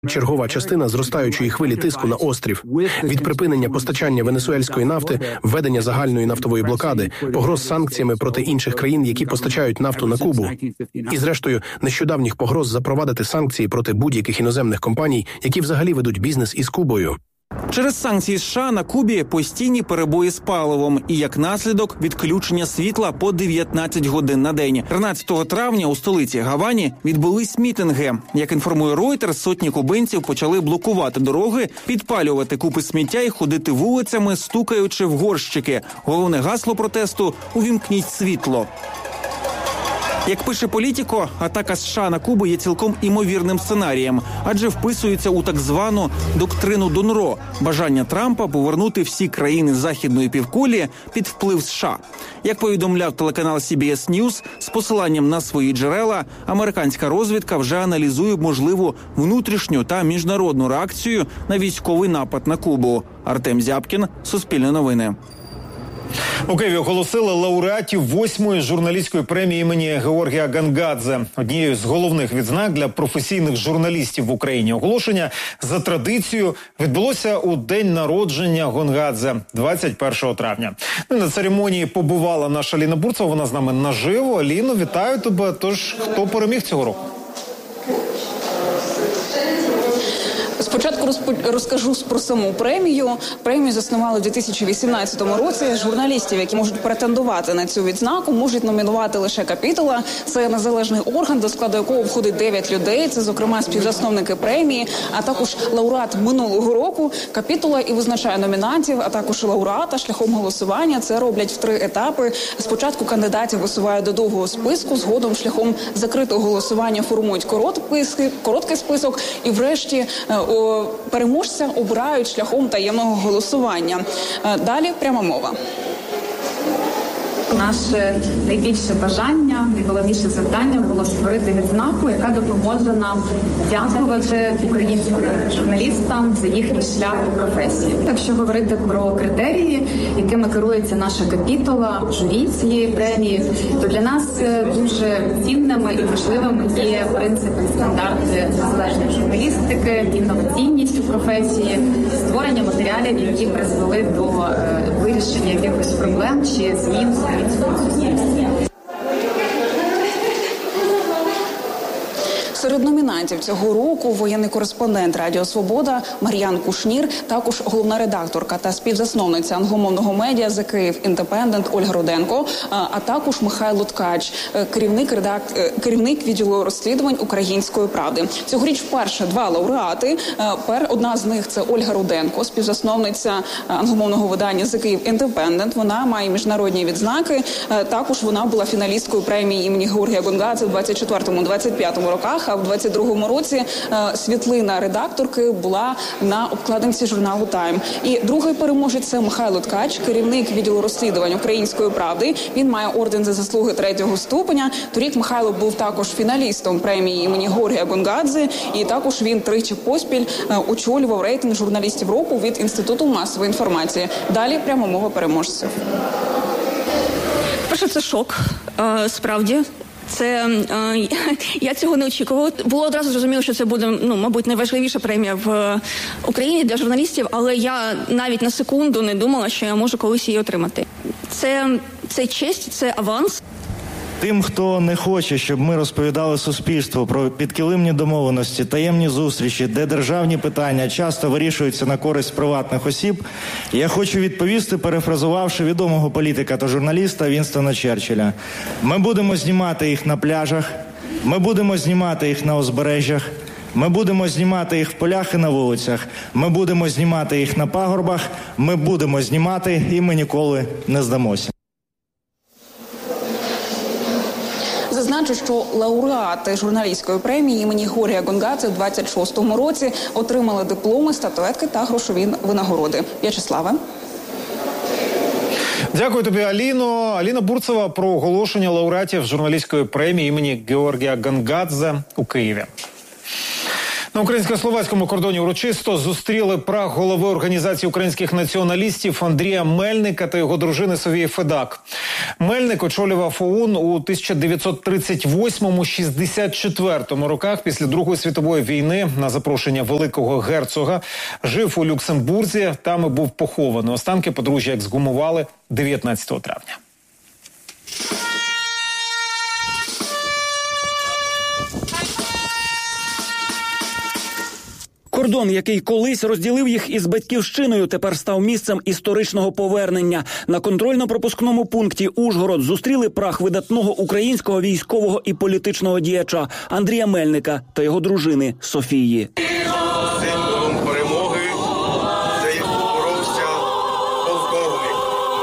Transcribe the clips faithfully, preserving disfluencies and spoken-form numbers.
Чергова частина зростаючої хвилі тиску на острів, від припинення постачання венесуельської нафти, введення загальної нафтової блокади, погроз санкціями проти інших країн, які постачають нафту на Кубу, і, зрештою, нещодавніх погроз запровадити санкції проти будь-яких іноземних компаній, які взагалі ведуть бізнес із Кубою. Через санкції США на Кубі постійні перебої з паливом і, як наслідок, відключення світла по дев'ятнадцять годин на день. тринадцятого травня у столиці Гавані відбулись мітинги. Як інформує Reuters, сотні кубинців почали блокувати дороги, підпалювати купи сміття і ходити вулицями, стукаючи в горщики. Головне гасло протесту – «Увімкніть світло». Як пише Політіко, атака США на Кубу є цілком імовірним сценарієм, адже вписується у так звану доктрину Донро – бажання Трампа повернути всі країни Західної півкулі під вплив США. Як повідомляв телеканал Сі Бі Ес News, з посиланням на свої джерела, американська розвідка вже аналізує можливу внутрішню та міжнародну реакцію на військовий напад на Кубу. Артем Зябкін, Суспільне новини. У Києві оголосили лауреатів восьмої журналістської премії імені Георгія Гонгадзе. Однією з головних відзнак для професійних журналістів в Україні. Оголошення за традицією відбулося у день народження Гонгадзе, двадцять першого травня. На церемонії побувала наша Аліна Бурцева, вона з нами наживо. Аліно, вітаю тебе. Тож, хто переміг цього року? Спочатку розкажу про саму премію. Премію заснували в дві тисячі вісімнадцятому році. Журналістів, які можуть претендувати на цю відзнаку, можуть номінувати лише Капітола. Це незалежний орган, до складу якого входить дев'ять людей. Це, зокрема, співзасновники премії, а також лауреат минулого року. Капітола і визначає номінантів, а також лауреата шляхом голосування. Це роблять в три етапи. Спочатку кандидатів висувають до довгого списку, згодом шляхом закритого голосування формують короткий, короткий список і врешті переможця обирають шляхом таємного голосування. Далі пряма мова. Наше найбільше бажання, найголовніше завдання було створити відзнаку, яка допоможе нам дякувати українським журналістам за їхній шлях у професії. Якщо говорити про критерії, якими керується наша Капітола, журі цієї премії, то для нас дуже цінними і важливими є принципи, стандарти незалежної журналістики, інноваційність у професії, створення матеріалів, які призвели до вирішення якихось проблем чи змін. Серед номінантів цього року воєнний кореспондент Радіо Свобода Мар'ян Кушнір, також головна редакторка та співзасновниця англомовного медіа «The Kyiv Independent» Ольга Руденко, а також Михайло Ткач, керівник, редак... керівник відділу розслідувань «Української правди». Цьогоріч вперше два лауреати. Одна з них – це Ольга Руденко, співзасновниця англомовного видання «The Kyiv Independent». Вона має міжнародні відзнаки. Також вона була фіналісткою премії імені Георгія Гонгадзе в двадцять четвертому - двадцять п'ятому роках. А в двадцять другому році е, світлина редакторки була на обкладинці журналу «Тайм». І другий переможець – це Михайло Ткач, керівник відділу розслідувань «Української правди». Він має орден за заслуги третього ступеня. Торік Михайло був також фіналістом премії імені Георгія Гонгадзе. І також він тричі поспіль е, очолював рейтинг журналістів року від Інституту масової інформації. Далі пряма мова переможців. Перше, це шок, е, справді. Це е, я цього не очікувала. Було одразу зрозуміло, що це буде, ну, мабуть, найважливіша премія в Україні для журналістів, але я навіть на секунду не думала, що я можу колись її отримати. Це, це честь, це аванс. Тим, хто не хоче, щоб ми розповідали суспільству про підкилимні домовленості, таємні зустрічі, де державні питання часто вирішуються на користь приватних осіб, я хочу відповісти, перефразувавши відомого політика та журналіста Вінстона Черчилля. Ми будемо знімати їх на пляжах, ми будемо знімати їх на узбережжях, ми будемо знімати їх в полях і на вулицях, ми будемо знімати їх на пагорбах, ми будемо знімати і ми ніколи не здамося. Зазначу, що лауреати журналістської премії імені Георгія Гонгадзе у двадцять шостому році отримали дипломи, статуетки та грошові винагороди. В'ячеславе. Дякую тобі, Аліно. Аліна Бурцева про оголошення лауреатів журналістської премії імені Георгія Гонгадзе у Києві. На українсько-словацькому кордоні урочисто зустріли прах голови Організації українських націоналістів Андрія Мельника та його дружини Софії Федак. Мельник очолював ОУН у тисяча дев'ятсот тридцять восьмому - шістдесят четвертому роках після Другої світової війни на запрошення великого герцога. Жив у Люксембурзі, там і був похований. Останки подружжя ексгумували дев'ятнадцятого травня. Кордон, який колись розділив їх із батьківщиною, тепер став місцем історичного повернення. На контрольно-пропускному пункті Ужгород зустріли прах видатного українського військового і політичного діяча Андрія Мельника та його дружини Софії. Символом перемоги за яку боровся полковник.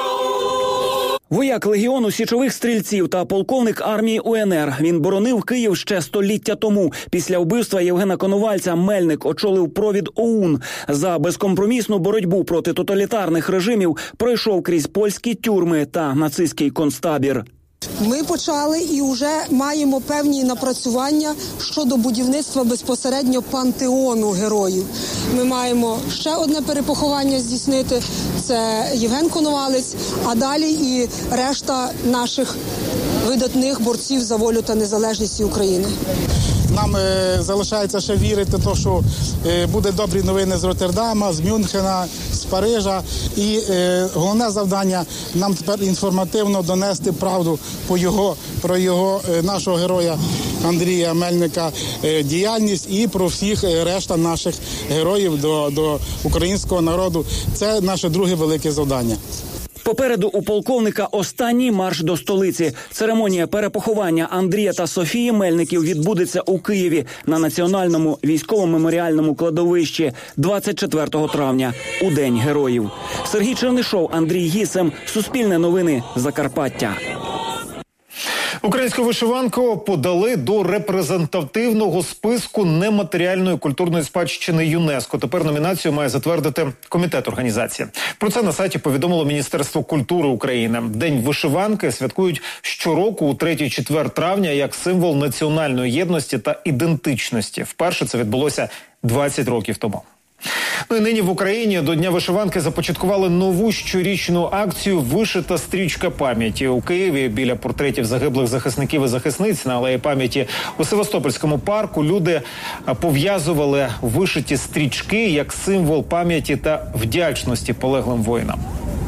Вояк легіону січових стрільців та полковник армії УНР. Він боронив Київ ще століття тому. Після вбивства Євгена Коновальця Мельник очолив провід ОУН. За безкомпромісну боротьбу проти тоталітарних режимів пройшов крізь польські тюрми та нацистський концтабір. Ми почали і вже маємо певні напрацювання щодо будівництва безпосередньо пантеону героїв. Ми маємо ще одне перепоховання здійснити – це Євген Коновалець, а далі і решта наших видатних борців за волю та незалежність України. Нам е, залишається ще вірити, то, що е, буде добрі новини з Роттердама, з Мюнхена, з Парижа. І е, головне завдання – нам тепер інформативно донести правду по його, про його, е, нашого героя Андрія Мельника е, діяльність і про всіх е, решта наших героїв до, до українського народу. Це наше друге велике завдання. Попереду у полковника останній марш до столиці. Церемонія перепоховання Андрія та Софії Мельників відбудеться у Києві на Національному військово-меморіальному кладовищі двадцять четвертого травня, у День героїв. Сергій Чернишов, Андрій Гісем, Суспільне новини, Закарпаття. Українську вишиванку подали до репрезентативного списку нематеріальної культурної спадщини ЮНЕСКО. Тепер номінацію має затвердити комітет організації. Про це на сайті повідомило Міністерство культури України. День вишиванки святкують щороку у третій-четвер травня як символ національної єдності та ідентичності. Вперше це відбулося двадцять років тому. Ну і нині в Україні до Дня вишиванки започаткували нову щорічну акцію «Вишита стрічка пам'яті». У Києві біля портретів загиблих захисників і захисниць на Алеї пам'яті у Севастопольському парку люди пов'язували вишиті стрічки як символ пам'яті та вдячності полеглим воїнам.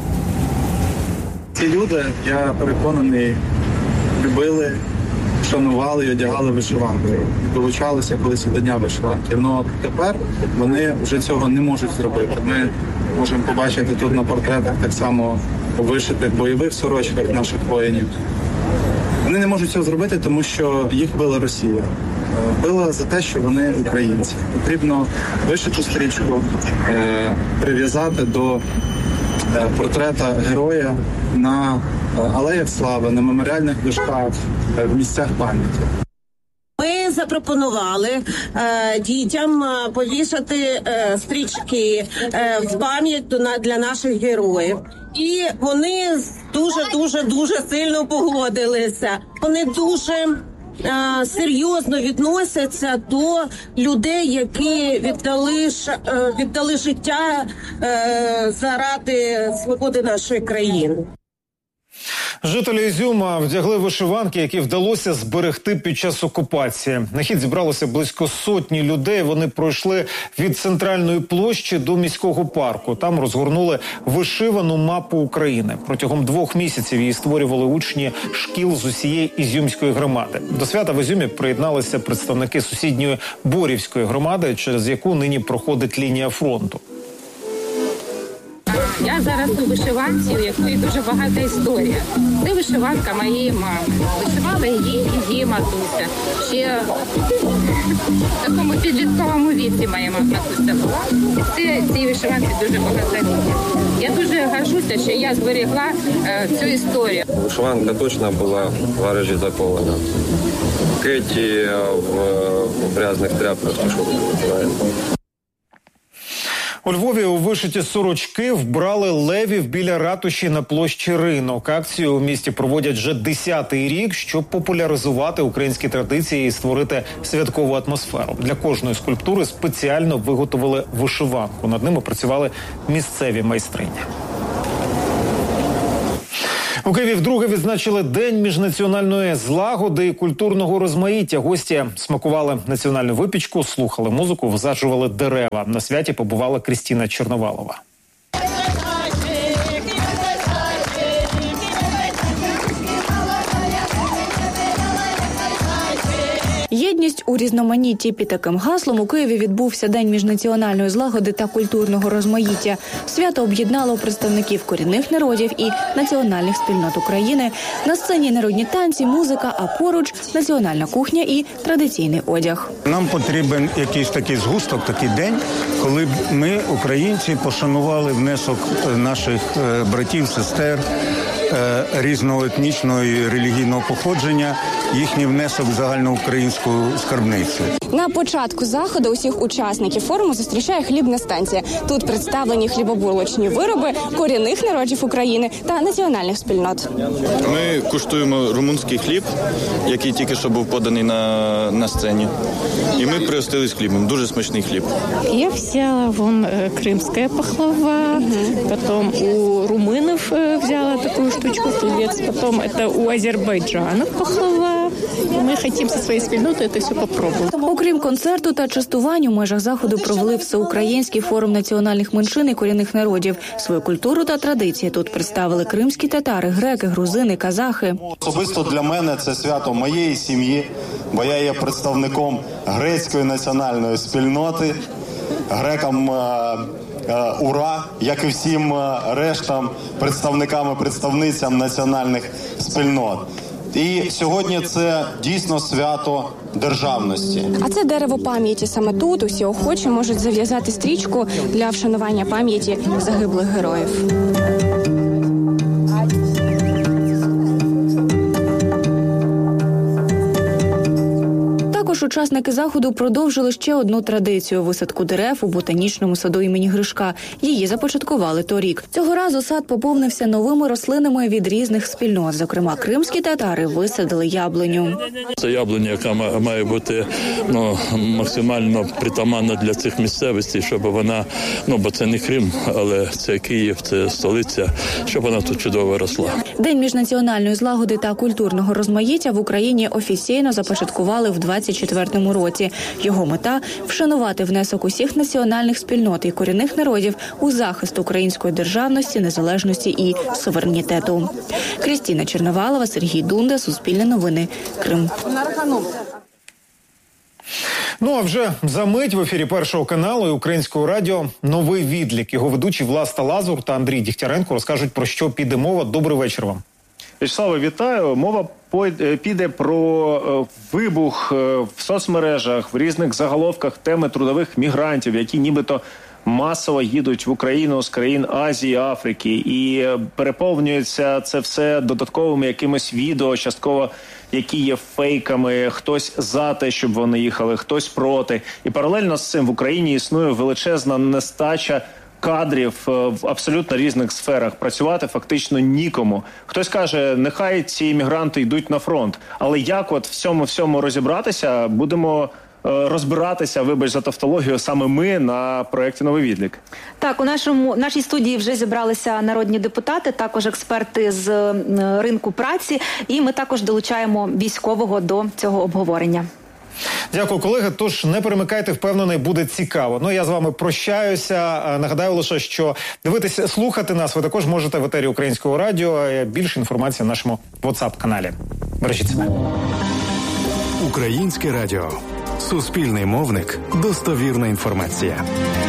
Ці люди, я переконаний, любили, шанували і одягали вишиванки. Долучалися колись до Дня вишиванки. Але тепер вони вже цього не можуть зробити. Ми можемо побачити тут на портретах так само вишитих бойових сорочках наших воїнів. Вони не можуть цього зробити, тому що їх била Росія. Била за те, що вони українці. Потрібно вишиту стрічку е, прив'язати до е, портрета героя на Алеях Слави, на меморіальних дошках, в місцях пам'яті. Ми запропонували е, дітям е, повішати е, стрічки е, в пам'ять для наших героїв. І вони дуже-дуже-дуже сильно погодилися. Вони дуже е, серйозно відносяться до людей, які віддали, е, віддали життя е, заради свободи нашої країни. Жителі Ізюма вдягли вишиванки, які вдалося зберегти під час окупації. На хід зібралося близько сотні людей. Вони пройшли від центральної площі до міського парку. Там розгорнули вишивану мапу України. Протягом двох місяців її створювали учні шкіл з усієї Ізюмської громади. До свята в Ізюмі приєдналися представники сусідньої Борівської громади, через яку нині проходить лінія фронту. Я зараз у вишиванці, у якої дуже багата історія. Це вишиванка моєї мами. Вишивала її і її матуся. Ще в такому підлітковому віці моя матуся була. Це цій вишиванці дуже багато. Я дуже горжуся, що я зберегла е, цю історію. Вишиванка точно була в гаражі захована. Кеті в, в грязних тряпках, що ви називаєте. У Львові у вишиті сорочки вбрали левів біля ратуші на площі Ринок. Акцію у місті проводять вже десятий рік, щоб популяризувати українські традиції і створити святкову атмосферу. Для кожної скульптури спеціально виготовили вишиванку. Над ними працювали місцеві майстрині. У Києві вдруге відзначили День міжнаціональної злагоди і культурного розмаїття. Гості смакували національну випічку, слухали музику, висаджували дерева. На святі побувала Крістіна Черновалова. Єдність у різноманітті. Під таким гаслом у Києві відбувся День міжнаціональної злагоди та культурного розмаїття. Свято об'єднало представників корінних народів і національних спільнот України. На сцені народні танці, музика, а поруч національна кухня і традиційний одяг. Нам потрібен якийсь такий згусток, такий день, коли б ми, українці, пошанували внесок наших братів, сестер різного етнічного і релігійного походження, їхній внесок в загальноукраїнську скарбницю. На початку заходу усіх учасників форуму зустрічає хлібна станція. Тут представлені хлібобулочні вироби корінних народів України та національних спільнот. Ми куштуємо румунський хліб, який тільки що був поданий на, на сцені. І ми пригостились хлібом. Дуже смачний хліб. Я взяла вон кримська пахлава, угу. Потом у румынов взяла такую штучку, тулец, потом это у азербайджанов пахлава. Ми хочемо зі своєї спільноти це все попробувати. Окрім концерту та частувань, у межах заходу провели всеукраїнський форум національних меншин і корінних народів. Свою культуру та традиції тут представили кримські татари, греки, грузини, казахи. Особисто для мене це свято моєї сім'ї, бо я є представником грецької національної спільноти. Грекам е, е, ура, як і всім рештам представникам і представницям національних спільнот. І сьогодні це дійсно свято державності. А це дерево пам'яті. Саме тут усі охочі можуть зав'язати стрічку для вшанування пам'яті загиблих героїв. Також учасники заходу продовжили ще одну традицію – висадку дерев у ботанічному саду імені Гришка. Її започаткували торік. Цього разу сад поповнився новими рослинами від різних спільнот. Зокрема, кримські татари висадили яблуню. Це яблуня, яка має бути ну, максимально притаманна для цих місцевостей, щоб вона, ну бо це не Крим, але це Київ, це столиця, щоб вона тут чудово росла. День міжнаціональної злагоди та культурного розмаїття в Україні офіційно започаткували в двадцять четвертому році. Його мета – вшанувати внесок усіх національних спільнот і корінних народів у захист української державності, незалежності і суверенітету. Крістіна Черновалова, Сергій Дунда, Суспільне новини, Крим. Ну а вже за мить в ефірі Першого каналу і Українського радіо новий відлік. Його ведучі Власта Лазур та Андрій Дігтяренко розкажуть, про що піде мова. Добрий вечір вам. Вячеславе, вітаю. Мова піде про вибух в соцмережах, в різних заголовках теми трудових мігрантів, які нібито масово їдуть в Україну з країн Азії, Африки. І переповнюється це все додатковими якимось відео, частково які є фейками, хтось за те, щоб вони їхали, хтось проти. І паралельно з цим в Україні існує величезна нестача кадрів в абсолютно різних сферах. Працювати фактично нікому. Хтось каже, нехай ці іммігранти йдуть на фронт. Але як от в цьому всьому розібратися, будемо розбиратися, вибач за тавтологію, саме ми на проєкті «Новий відлік». Так, у нашому нашій студії вже зібралися народні депутати, також експерти з ринку праці, і ми також долучаємо військового до цього обговорення. Дякую, колеги. Тож не перемикайте, впевнений, буде цікаво. Ну, я з вами прощаюся. Нагадаю лише, що дивитися, слухати нас ви також можете в етері Українського радіо. Більше інформації в нашому WhatsApp-каналі. Бережіть себе. Українське радіо. Суспільний мовник. Достовірна інформація.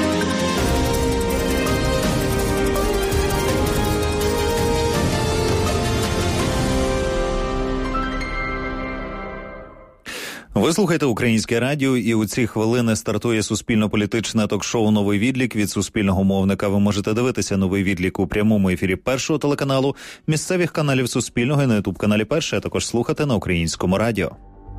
Ви слухаєте Українське радіо, і у ці хвилини стартує суспільно-політичне ток-шоу «Новий відлік» від суспільного мовника. Ви можете дивитися «Новий відлік» у прямому ефірі Першого телеканалу, місцевих каналів Суспільного і на ютуб-каналі Перший, а також слухати на Українському радіо.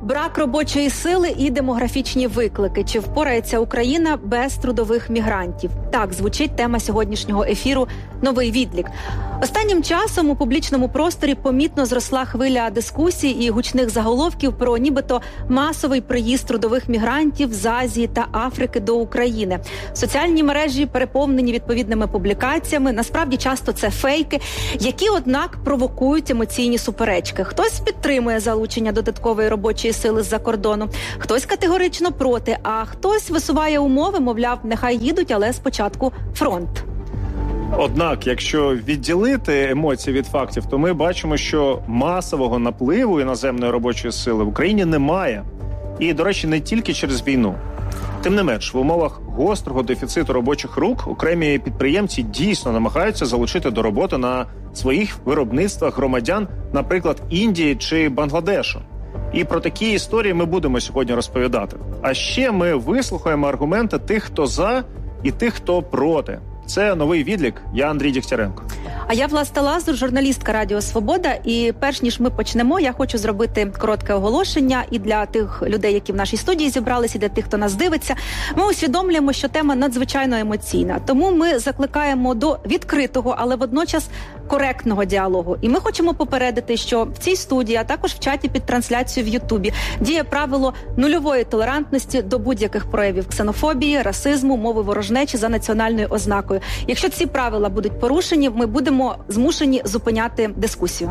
Брак робочої сили і демографічні виклики. Чи впорається Україна без трудових мігрантів? Так звучить тема сьогоднішнього ефіру «Новий відлік». Останнім часом у публічному просторі помітно зросла хвиля дискусій і гучних заголовків про нібито масовий приїзд трудових мігрантів з Азії та Африки до України. Соціальні мережі переповнені відповідними публікаціями. Насправді часто це фейки, які, однак, провокують емоційні суперечки. Хтось підтримує залучення додаткової робочої сили з-за кордону, хтось категорично проти, а хтось висуває умови, мовляв, нехай їдуть, але спочатку фронт. Однак, якщо відділити емоції від фактів, то ми бачимо, що масового напливу іноземної робочої сили в Україні немає. І, до речі, не тільки через війну. Тим не менш, в умовах гострого дефіциту робочих рук окремі підприємці дійсно намагаються залучити до роботи на своїх виробництвах громадян, наприклад, Індії чи Бангладешу. І про такі історії ми будемо сьогодні розповідати. А ще ми вислухаємо аргументи тих, хто за, і тих, хто проти. Це «Новий відлік». Я Андрій Дігтяренко. А я Власта Лазур, журналістка Радіо Свобода. І перш ніж ми почнемо, я хочу зробити коротке оголошення і для тих людей, які в нашій студії зібралися, і для тих, хто нас дивиться. Ми усвідомлюємо, що тема надзвичайно емоційна. Тому ми закликаємо до відкритого, але водночас коректного діалогу. І ми хочемо попередити, що в цій студії, а також в чаті під трансляцією в Ютубі, діє правило нульової толерантності до будь-яких проявів ксенофобії, расизму, мови ворожнечі за національною ознакою. Якщо ці правила будуть порушені, ми будемо змушені зупиняти дискусію.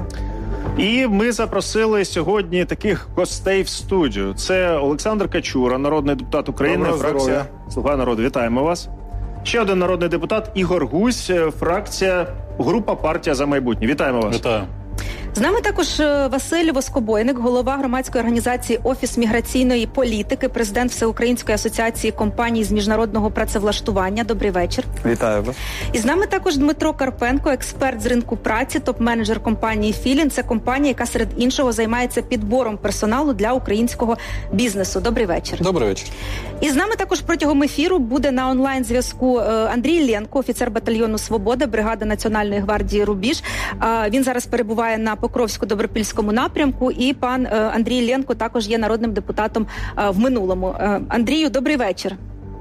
І ми запросили сьогодні таких гостей в студію. Це Олександр Качура, народний депутат України, Доброго фракція здоров'я. «Слуга народу». Вітаємо вас. Ще один народний депутат Ігор Гузь, фракція група «Партія за майбутнє». Вітаємо вас. Вітаю. З нами також Василь Воскобойник, голова громадської організації «Офіс міграційної політики», президент Всеукраїнської асоціації компаній з міжнародного працевлаштування. Добрий вечір. Вітаю вас. І з нами також Дмитро Карпенко, експерт з ринку праці, топ-менеджер компанії «Філін». Це компанія, яка серед іншого займається підбором персоналу для українського бізнесу. Добрий вечір. Добрий вечір. І з нами також протягом ефіру буде на онлайн-зв'язку Андрій Ленко, офіцер батальйону «Свобода», бригади Національної гвардії «Рубіж». Він зараз перебуває на Покровсько-Добропільському напрямку, і пан Андрій Ленко також є народним депутатом в минулому. Андрію, добрий вечір.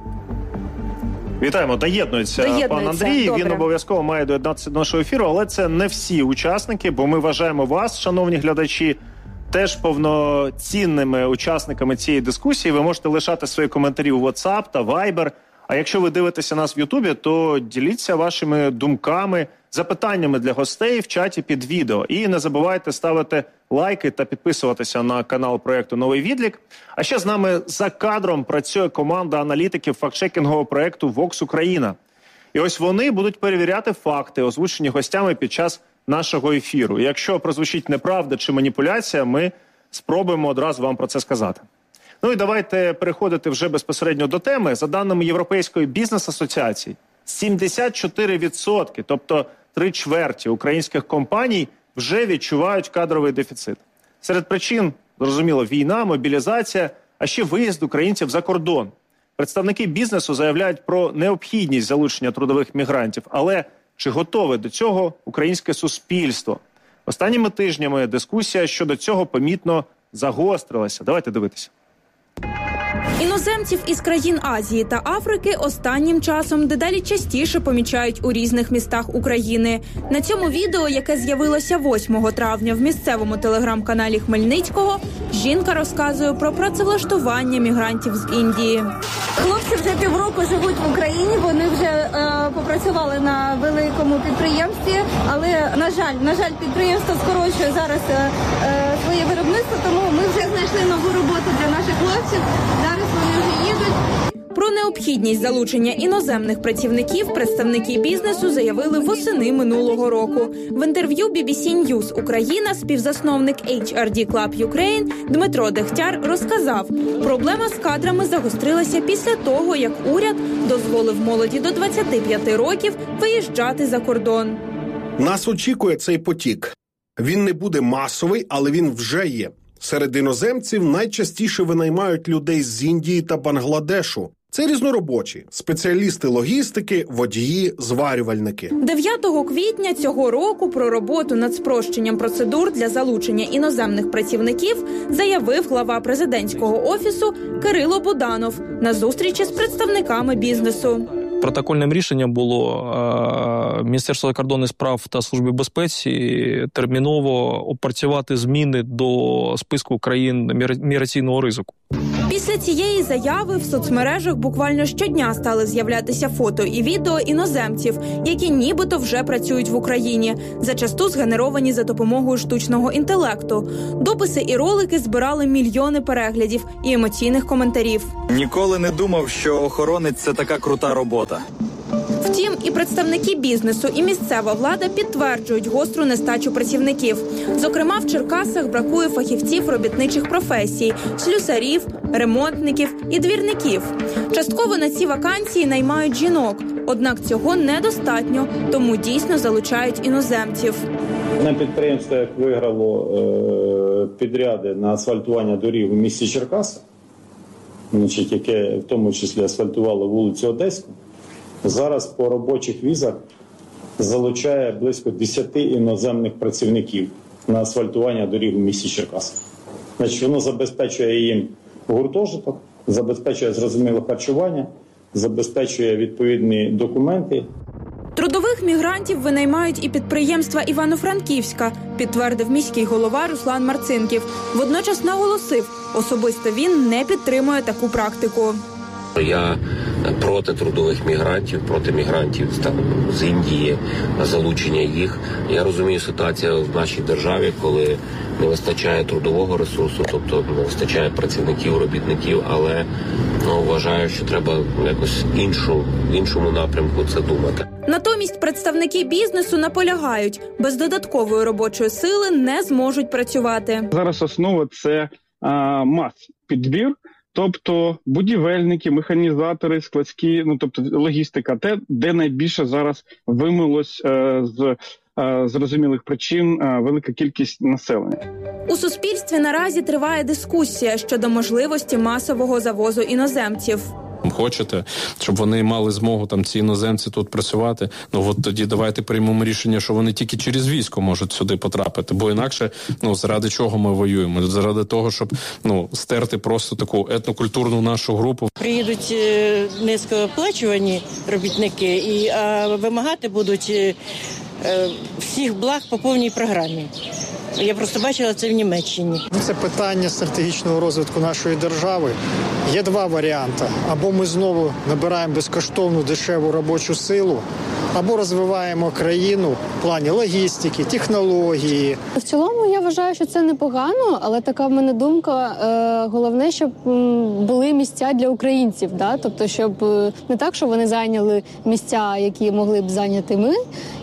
Вітаємо, доєднується, доєднується пан Андрій, добре. Він обов'язково має доєднатися до нашого ефіру, але це не всі учасники, бо ми вважаємо вас, шановні глядачі, теж повноцінними учасниками цієї дискусії. Ви можете лишати свої коментарі у WhatsApp та Viber. А якщо ви дивитеся нас в Ютубі, то діліться вашими думками, запитаннями для гостей в чаті під відео. І не забувайте ставити лайки та підписуватися на канал проєкту «Новий відлік». А ще з нами за кадром працює команда аналітиків фактчекінгового проєкту «Vox Україна». І ось вони будуть перевіряти факти, озвучені гостями під час нашого ефіру. І якщо прозвучить неправда чи маніпуляція, ми спробуємо одразу вам про це сказати. Ну і давайте переходити вже безпосередньо до теми. За даними Європейської бізнес-асоціації, сімдесят чотири відсотки, тобто три чверті українських компаній вже відчувають кадровий дефіцит. Серед причин, зрозуміло, війна, мобілізація, а ще виїзд українців за кордон. Представники бізнесу заявляють про необхідність залучення трудових мігрантів, але чи готове до цього українське суспільство? Останніми тижнями дискусія щодо цього помітно загострилася. Давайте дивитися. Іноземців із країн Азії та Африки останнім часом дедалі частіше помічають у різних містах України. На цьому відео, яке з'явилося восьмого травня в місцевому телеграм-каналі Хмельницького, жінка розказує про працевлаштування мігрантів з Індії. Хлопці вже півроку живуть в Україні, вони вже е, попрацювали на великому підприємстві, але, на жаль, на жаль, підприємство скорочує зараз е, е, своє виробництво, тому ми вже знайшли нову роботу для наших хлопців. Зараз вони вже їдуть. Про необхідність залучення іноземних працівників представники бізнесу заявили восени минулого року. В інтерв'ю бі бі сі News Україна співзасновник ейч ар ді Club Ukraine Дмитро Дегтяр розказав, проблема з кадрами загострилася після того, як уряд дозволив молоді до двадцяти п'яти років виїжджати за кордон. Нас очікує цей потік. Він не буде масовий, але він вже є. Серед іноземців найчастіше винаймають людей з Індії та Бангладешу. Це різноробочі, спеціалісти логістики, водії, зварювальники. дев'ятого квітня цього року про роботу над спрощенням процедур для залучення іноземних працівників заявив глава президентського офісу Кирило Буданов на зустрічі з представниками бізнесу. Протокольним рішенням було е, Міністерство закордонних справ та Служби безпеки терміново опрацювати зміни до списку країн міграційного ризику. Після цієї заяви в соцмережах буквально щодня стали з'являтися фото і відео іноземців, які нібито вже працюють в Україні, зачасту згенеровані за допомогою штучного інтелекту. Дописи і ролики збирали мільйони переглядів і емоційних коментарів. Ніколи не думав, що охоронець – це така крута робота. Втім, і представники бізнесу, і місцева влада підтверджують гостру нестачу працівників. Зокрема, в Черкасах бракує фахівців робітничих професій – слюсарів, ремонтників і двірників. Частково на ці вакансії наймають жінок, однак цього недостатньо, тому дійсно залучають іноземців. На підприємство, як виграло е- підряди на асфальтування доріг у місті Черкаси, значить, яке в тому числі асфальтувало вулицю Одеську, зараз по робочих візах залучає близько десять іноземних працівників на асфальтування доріг у місті Черкаси. Значить, воно забезпечує їм гуртожиток, забезпечує зрозуміле харчування, забезпечує відповідні документи. Трудових мігрантів винаймають і підприємства Івано-Франківська, підтвердив міський голова Руслан Марцинків. Водночас наголосив, особисто він не підтримує таку практику. Я проти трудових мігрантів, проти мігрантів там, з Індії, залучення їх. Я розумію ситуацію в нашій державі, коли не вистачає трудового ресурсу, тобто не вистачає працівників, робітників, але ну, вважаю, що треба якось іншу, в іншому напрямку це думати. Натомість представники бізнесу наполягають, без додаткової робочої сили не зможуть працювати. Зараз основа – це а, мас-підбір. Тобто будівельники, механізатори, складські, ну тобто логістика, те, де найбільше зараз вимилось е, з е, зрозумілих причин е, велика кількість населення. У суспільстві наразі триває дискусія щодо можливості масового завозу іноземців. Хочете, щоб вони мали змогу там ці іноземці тут працювати, ну от тоді давайте приймемо рішення, що вони тільки через військо можуть сюди потрапити, бо інакше, ну, заради чого ми воюємо? Заради того, щоб, ну, стерти просто таку етнокультурну нашу групу. Приїдуть низькооплачувані робітники і а, вимагати будуть е, всіх благ по повній програмі. Я просто бачила це в Німеччині. Це питання стратегічного розвитку нашої держави. Є два варіанти. Або ми знову набираємо безкоштовну дешеву робочу силу, або розвиваємо країну в плані логістики, технології. В цілому я вважаю, що це непогано, але така в мене думка. Е, головне, щоб були місця для українців. Да? Тобто, щоб не так, щоб вони зайняли місця, які могли б зайняти ми,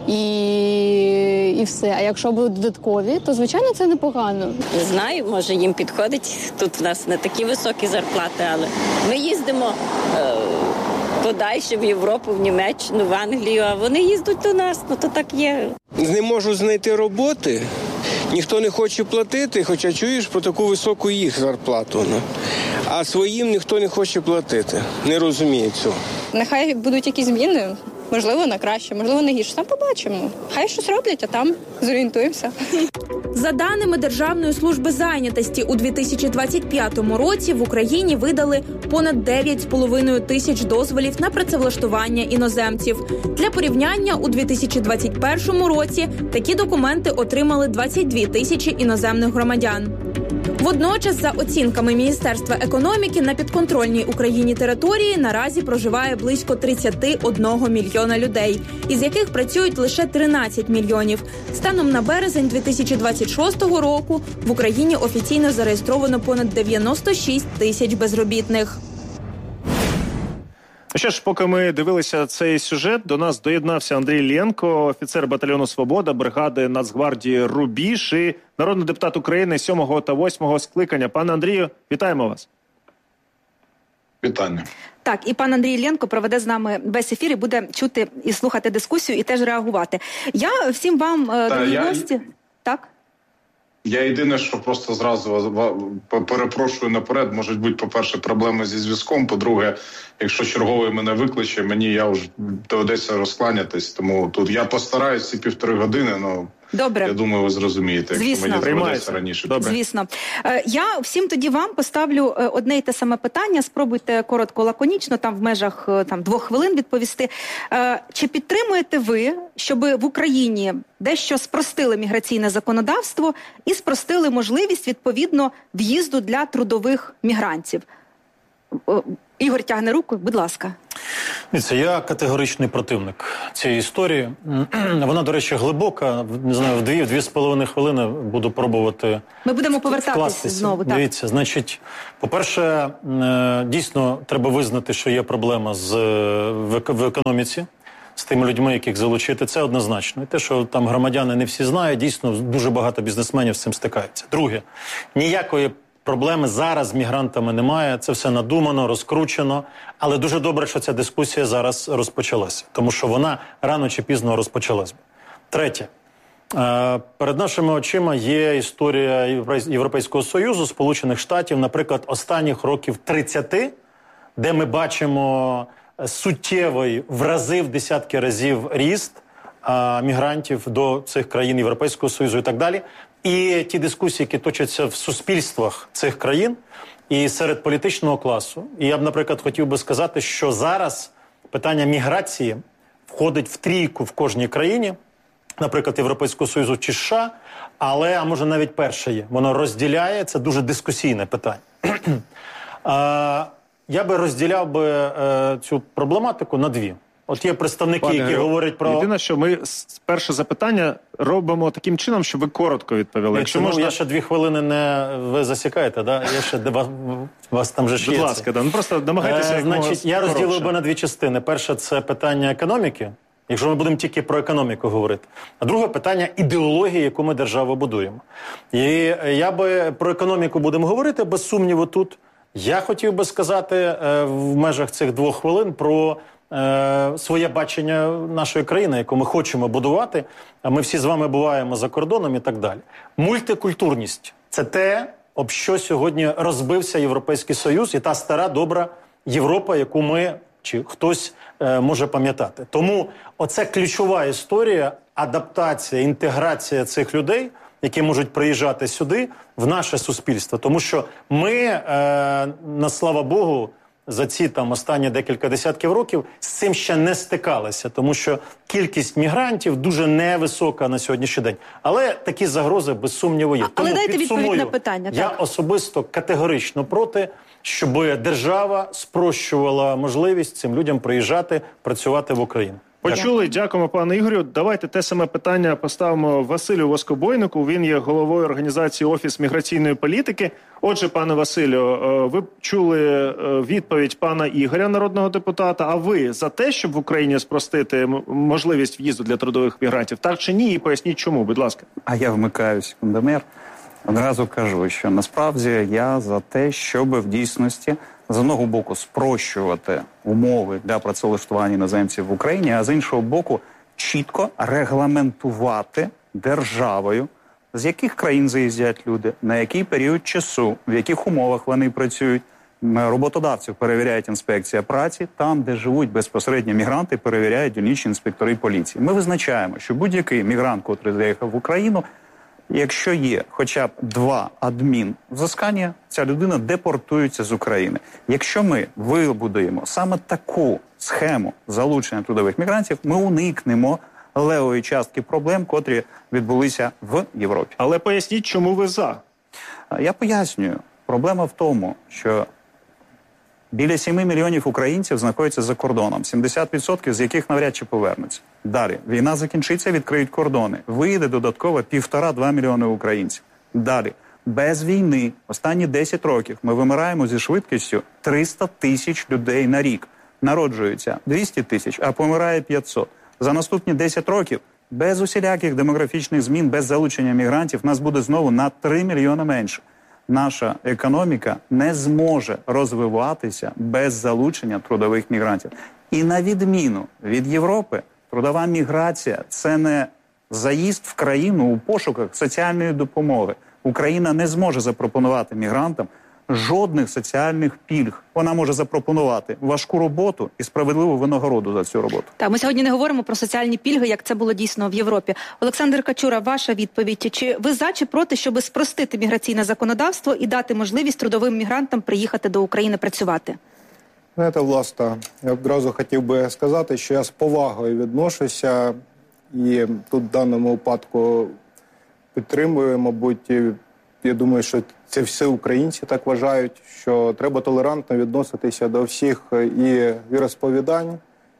і, і все. А якщо будуть додаткові, то, звичайно, це непогано. Не знаю, може їм підходить. Тут в нас не такі високі зарплати, але ми їздимо е, подальше в Європу, в Німеччину, в Англію, а вони їздять до нас, ну то так є. Не можуть знайти роботи, ніхто не хоче платити, хоча чуєш про таку високу їх зарплату. Ну. А своїм ніхто не хоче платити, не розуміє цього. Нехай будуть якісь зміни. Можливо, на краще, можливо, на гірше. Там побачимо. Хай щось роблять, а там зорієнтуємося. За даними Державної служби зайнятості, у дві тисячі двадцять п'ятому році в Україні видали понад дев'ять з половиною тисяч дозволів на працевлаштування іноземців. Для порівняння, у дві тисячі двадцять першому році такі документи отримали двадцять дві тисячі іноземних громадян. Водночас, за оцінками Міністерства економіки, на підконтрольній Україні території наразі проживає близько тридцять один мільйона людей, із яких працюють лише тринадцять мільйонів. Станом на березень дві тисячі двадцять шостого року в Україні офіційно зареєстровано понад дев'яносто шість тисяч безробітних. Що ж, поки ми дивилися цей сюжет, до нас доєднався Андрій Ленко, офіцер батальйону «Свобода» бригади Нацгвардії «Рубіж» і народний депутат України сьомого та восьмого скликання. Пане Андрію, вітаємо вас. Вітання. Так, і пан Андрій Ленко проведе з нами весь ефір і буде чути і слухати дискусію і теж реагувати. Я всім вам, дорогі я... гості... Так? Я єдине, що просто зразу перепрошую наперед, можуть бути, по-перше, проблеми зі зв'язком, по-друге, якщо черговий мене викличе, мені я вже доведеться розкланятись, тому тут я постараюсь ці півтори години, ну... Добре. Я думаю, ви зрозумієте, Звісно. якщо мені доведеться раніше. Добре. Звісно. Я всім тоді вам поставлю одне й те саме питання, спробуйте коротко, лаконічно, там в межах там, двох хвилин відповісти. Чи підтримуєте ви, щоб в Україні дещо спростили міграційне законодавство і спростили можливість, відповідно, в'їзду для трудових мігрантів? Ігор тягне руку, будь ласка. Це я категоричний противник цієї історії. Вона, до речі, глибока. Не знаю, в дві, в дві з половиною хвилини буду пробувати. Ми будемо повертатися знову. Так. Дивіться, значить, по-перше, дійсно треба визнати, що є проблема з в економіці, з тими людьми, яких залучити. Це однозначно. І те, що там громадяни не всі знають, дійсно дуже багато бізнесменів з цим стикаються. Друге, ніякої проблеми зараз з мігрантами немає, це все надумано, розкручено, але дуже добре, що ця дискусія зараз розпочалася, тому що вона рано чи пізно розпочалась. Третє. Перед нашими очима є історія Європейського Союзу, Сполучених Штатів, наприклад, останніх років тридцять, де ми бачимо суттєвий, в рази, в десятки разів ріст мігрантів до цих країн Європейського Союзу і так далі. І ті дискусії, які точаться в суспільствах цих країн і серед політичного класу. І я б, наприклад, хотів би сказати, що зараз питання міграції входить в трійку в кожній країні, наприклад, Європейського Союзу чи США, але, а може, навіть перше є. Воно розділяє, це дуже дискусійне питання. Я би розділяв би цю проблематику на дві. От є представники, Пане, які говорять про... Єдине, що ми перше запитання робимо таким чином, щоб ви коротко відповіли. Якщо можна... Я ще дві хвилини не... Ви засікаєте, да? Я ще... вас... вас там же ж є. Будь ласка, да. Ну просто намагайтеся е, Значить, я розділив би на дві частини. Перше, це питання економіки, якщо ми будемо тільки про економіку говорити. А друге питання ідеології, яку ми державу будуємо. І я би про економіку будемо говорити, без сумніву тут. Я хотів би сказати е, в межах цих двох хвилин про... своє бачення нашої країни, яку ми хочемо будувати, а ми всі з вами буваємо за кордоном і так далі. Мультикультурність – це те, об що сьогодні розбився Європейський Союз і та стара, добра Європа, яку ми, чи хтось е, може пам'ятати. Тому оце ключова історія, адаптація, інтеграція цих людей, які можуть приїжджати сюди, в наше суспільство. Тому що ми, е, на слава Богу, за ці там останні декілька десятків років з цим ще не стикалися, тому що кількість мігрантів дуже невисока на сьогоднішній день. Але такі загрози, без сумніву, є. Але тому дайте відповідь на питання. Я так. особисто категорично проти, щоб держава спрощувала можливість цим людям приїжджати, працювати в Україну. Почули, дякуємо, пане Ігорю. Давайте те саме питання поставимо Василю Воскобойнику. Він є головою організації «Офіс міграційної політики». Отже, пане Василю, ви чули відповідь пана Ігоря, народного депутата. А ви за те, щоб в Україні спростити можливість в'їзду для трудових мігрантів? Так чи ні? І поясніть чому, будь ласка. А я вмикаю секундомер. Одразу кажу, що насправді я за те, щоб в дійсності з одного боку спрощувати умови для працевлаштування іноземців в Україні, а з іншого боку чітко регламентувати державою, з яких країн заїздять люди, на який період часу, в яких умовах вони працюють. Роботодавців перевіряють інспекція праці, там, де живуть безпосередньо мігранти, перевіряють дільничні інспектори поліції. Ми визначаємо, що будь-який мігрант, котрий заїхав в Україну, якщо є хоча б два адмінвзискання, ця людина депортується з України. Якщо ми вибудуємо саме таку схему залучення трудових мігрантів, ми уникнемо левої частки проблем, котрі відбулися в Європі. Але поясніть, чому ви за? Я пояснюю. Проблема в тому, що біля семи мільйонів українців знаходяться за кордоном, сімдесят відсотків з яких навряд чи повернуться. Далі, війна закінчиться, відкриють кордони. Виїде додатково півтора-два мільйони українців. Далі, без війни останні десять років ми вимираємо зі швидкістю триста тисяч людей на рік. Народжується двісті тисяч, а помирає п'ятсот. За наступні десять років без усіляких демографічних змін, без залучення мігрантів нас буде знову на три мільйони менше. Наша економіка не зможе розвиватися без залучення трудових мігрантів. І на відміну від Європи, трудова міграція – це не заїзд в країну у пошуках соціальної допомоги. Україна не зможе запропонувати мігрантам жодних соціальних пільг. Вона може запропонувати важку роботу і справедливу винагороду за цю роботу. Так, ми сьогодні не говоримо про соціальні пільги, як це було дійсно в Європі. Олександр Качура, ваша відповідь. Чи ви за чи проти, щоб спростити міграційне законодавство і дати можливість трудовим мігрантам приїхати до України працювати? Знаєте, власне, я одразу хотів би сказати, що я з повагою відношуся і тут в даному випадку підтримую, мабуть, я думаю, що це всі українці так вважають, що треба толерантно відноситися до всіх і віросповідань,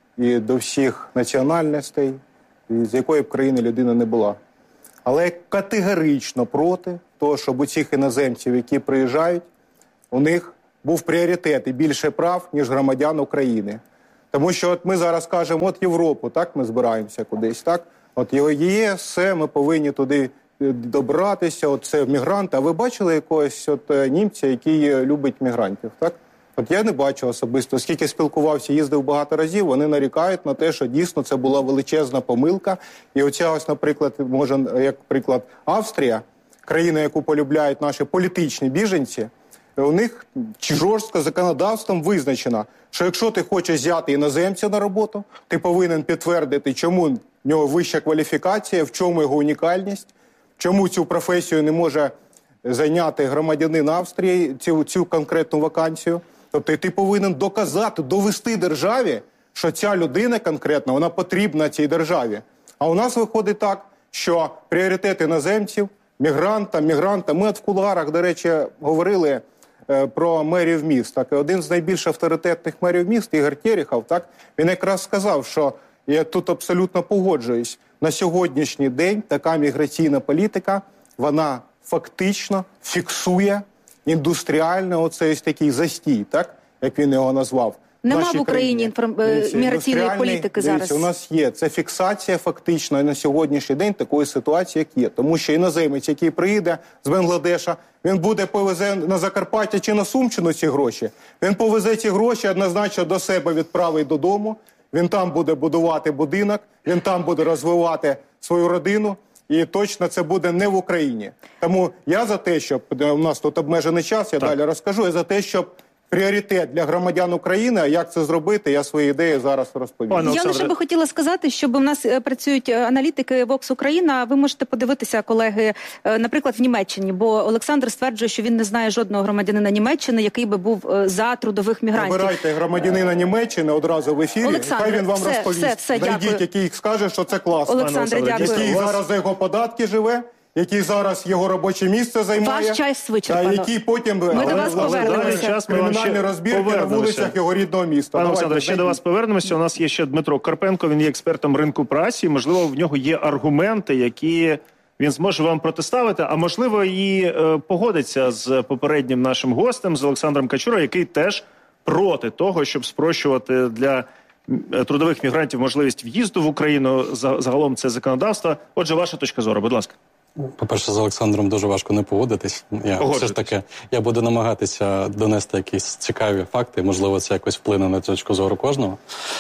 і до всіх національностей, з якої б країни людина не була. Але я категорично проти того, щоб у цих іноземців, які приїжджають, у них був пріоритет і більше прав, ніж громадян України. Тому що от ми зараз кажемо, от Європу, так, ми збираємося кудись, так? От є, все, ми повинні туди добратися, от це мігранти. А ви бачили якогось от німця, який любить мігрантів, так? От я не бачу особисто, скільки спілкувався, їздив багато разів, вони нарікають на те, що дійсно це була величезна помилка. І оця ось, наприклад, може, як приклад, Австрія, країна, яку полюбляють наші політичні біженці, у них жорстко законодавством визначено, що якщо ти хочеш взяти іноземця на роботу, ти повинен підтвердити, чому в нього вища кваліфікація, в чому його унікальність, чому цю професію не може зайняти громадянин Австрії, цю, цю конкретну вакансію. Тобто ти повинен доказати, довести державі, що ця людина конкретно, вона потрібна цій державі. А у нас виходить так, що пріоритет іноземців, мігранта, мігранта. Ми от в кулуарах, до речі, говорили е, про мерів міст. Так, один з найбільш авторитетних мерів міст, Ігор Терехов, так, він якраз сказав, що, я тут абсолютно погоджуюсь, на сьогоднішній день така міграційна політика, вона фактично фіксує індустріальний оцей такий застій, так, як він його назвав. Нема в Україні інформ... міграційної політики зараз. Дивіться, у нас є. Це фіксація фактично на сьогоднішній день такої ситуації, як є. Тому що іноземець, який приїде з Бангладеша, він буде повезе на Закарпаття чи на Сумщину ці гроші. Він повезе ці гроші однозначно до себе відправить додому. Він там буде будувати будинок, він там буде розвивати свою родину. І точно це буде не в Україні. Тому я за те, щоб, у нас тут обмежений час, я так. далі розкажу, я за те, щоб пріоритет для громадян України, а як це зробити, я свої ідеї зараз розповім. Я лише би хотіла сказати, що в нас працюють аналітики Vox Україна, ви можете подивитися, колеги, наприклад, в Німеччині, бо Олександр стверджує, що він не знає жодного громадянина Німеччини, який би був за трудових мігрантів. Обирайте громадянина Німеччини одразу в ефірі, Олександр, хай він вам все, розповість. Все, все, Знайдіть, який скаже, що це класно. Олександр, дякую. Який зараз за його податки живе, який зараз його робоче місце займає. Ваш час вичерпано. Та який потім ми до вас повернемося. Кримінальні розбірки на вулицях його рідного міста. Пане Олександре, ще до вас повернемося. У нас є ще Дмитро Карпенко, він є експертом ринку праці. Можливо, в нього є аргументи, які він зможе вам протиставити, а можливо і е, погодиться з попереднім нашим гостем, з Олександром Качурою, який теж проти того, щоб спрощувати для трудових мігрантів можливість в'їзду в Україну, загалом це законодавство. Отже, ваша точка зору, будь ласка. По-перше, з Олександром дуже важко не погодитись. Я все ж таки, я буду намагатися донести якісь цікаві факти, можливо, це якось вплине на точку зору кожного.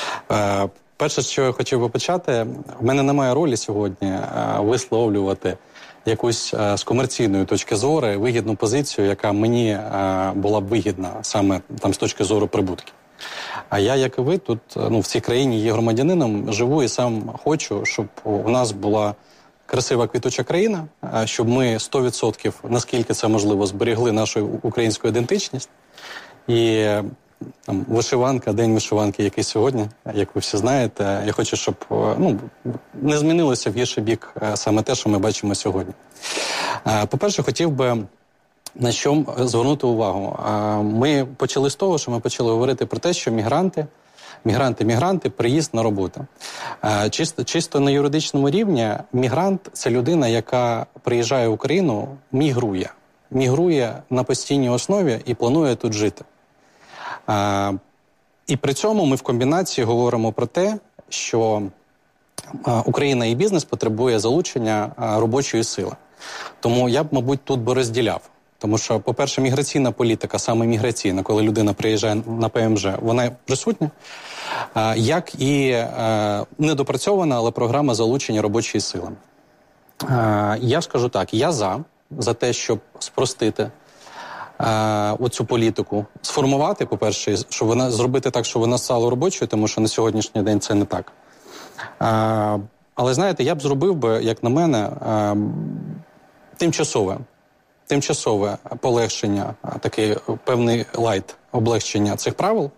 Е, перше, що я хотів би почати, в мене немає ролі сьогодні е, висловлювати якусь е, з комерційної точки зору вигідну позицію, яка мені е, була б вигідна саме там з точки зору прибутків. А я, як і ви, тут ну, в цій країні є громадянином, живу і сам хочу, щоб у нас була красива квітуча країна, щоб ми сто відсотків, наскільки це можливо, зберегли нашу українську ідентичність. І там, вишиванка, день вишиванки, який сьогодні, як ви всі знаєте, я хочу, щоб ну, не змінилося в гірший бік саме те, що ми бачимо сьогодні. По-перше, хотів би на що звернути увагу. Ми почали з того, що ми почали говорити про те, що мігранти, мігранти, мігранти, приїзд на роботу. Чисто, чисто на юридичному рівні мігрант – це людина, яка приїжджає в Україну, мігрує. Мігрує на постійній основі і планує тут жити. І при цьому ми в комбінації говоримо про те, що Україна і бізнес потребує залучення робочої сили. Тому я б, мабуть, тут би розділяв. Тому що, по-перше, міграційна політика, саме міграційна, коли людина приїжджає на ПМЖ, вона присутня, як і недопрацьована, але програма залучення робочої сили. Я скажу так, я за, за те, щоб спростити е, оцю політику, сформувати, по-перше, щоб вона зробити так, щоб вона стала робочою, тому що на сьогоднішній день це не так. Е, але, знаєте, я б зробив би, як на мене, е, тимчасове. Тимчасове полегшення, такий певний лайт облегчення цих правил.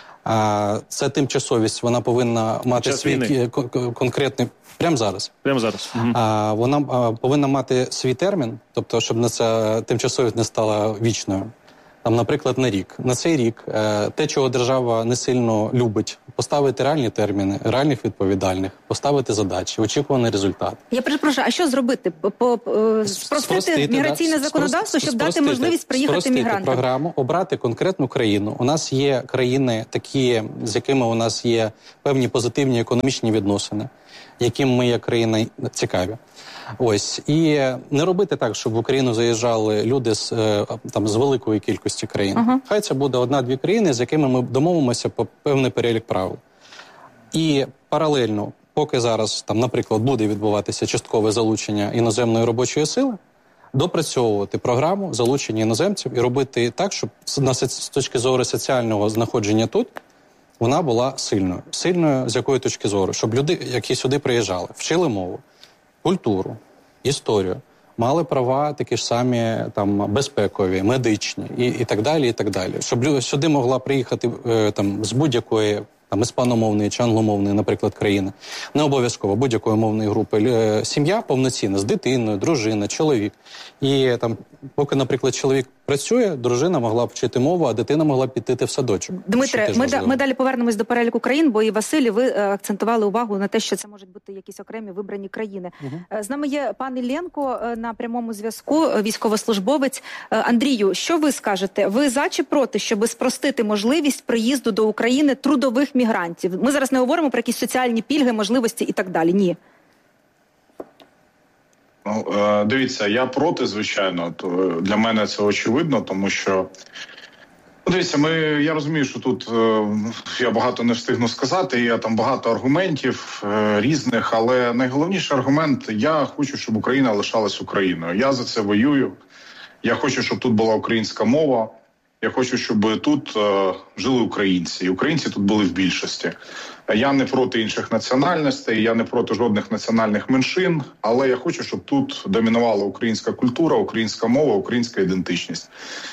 Це тимчасовість, вона повинна мати час свій війни. конкретний, прямо зараз. Прямо зараз. Угу. Вона повинна мати свій термін, тобто, щоб на ця тимчасовість не стала вічною. Там, наприклад, на рік. На цей рік те, чого держава не сильно любить, поставити реальні терміни, реальних відповідальних, поставити задачі, очікуваний результат. Я перепрошую, а що зробити? По, по, спростити, спростити міграційне да? законодавство, щоб спростити, дати можливість приїхати спростити мігрантам? Програму, обрати конкретну країну. У нас є країни такі, з якими у нас є певні позитивні економічні відносини, яким ми, як країна, цікаві. Ось. І не робити так, щоб в Україну заїжджали люди з, там, з великої кількості країн. Uh-huh. Хай це буде одна-дві країни, з якими ми домовимося по певний перелік правил. І паралельно, поки зараз, там, наприклад, буде відбуватися часткове залучення іноземної робочої сили, допрацьовувати програму залучення іноземців і робити так, щоб з точки зору соціального знаходження тут вона була сильною. Сильною з якої точки зору? Щоб люди, які сюди приїжджали, вчили мову, культуру, історію, мали права такі ж самі там, безпекові, медичні і, і так далі, і так далі. Щоб сюди могла приїхати е, там, з будь-якої там, іспаномовної чи англомовної, наприклад, країни, не обов'язково будь-якої мовної групи, е, сім'я повноцінна, з дитиною, дружина, чоловік. І там, поки, наприклад, чоловік працює, дружина могла б вчити мову, а дитина могла б піти в садочок. Дмитре, ми, ми далі повернемось до переліку країн, бо і Василь, ви е, акцентували увагу на те, що це можуть бути якісь окремі вибрані країни. Угу. З нами є пан Іллєнко е, на прямому зв'язку, військовослужбовець. Е, Андрію, що ви скажете? Ви за чи проти, щоб спростити можливість приїзду до України трудових мігрантів? Ми зараз не говоримо про якісь соціальні пільги, можливості і так далі. Ні. Ну, дивіться, я проти, звичайно. То для мене це очевидно, тому що, ну, дивіться, ми, я розумію, що тут е, я багато не встигну сказати, є там багато аргументів е, різних, але найголовніший аргумент – я хочу, щоб Україна лишалась Україною. Я за це воюю, я хочу, щоб тут була українська мова, я хочу, щоб тут е, жили українці, і українці тут були в більшості. Я не проти інших національностей, я не проти жодних національних меншин, але я хочу, щоб тут домінувала українська культура, українська мова, українська ідентичність.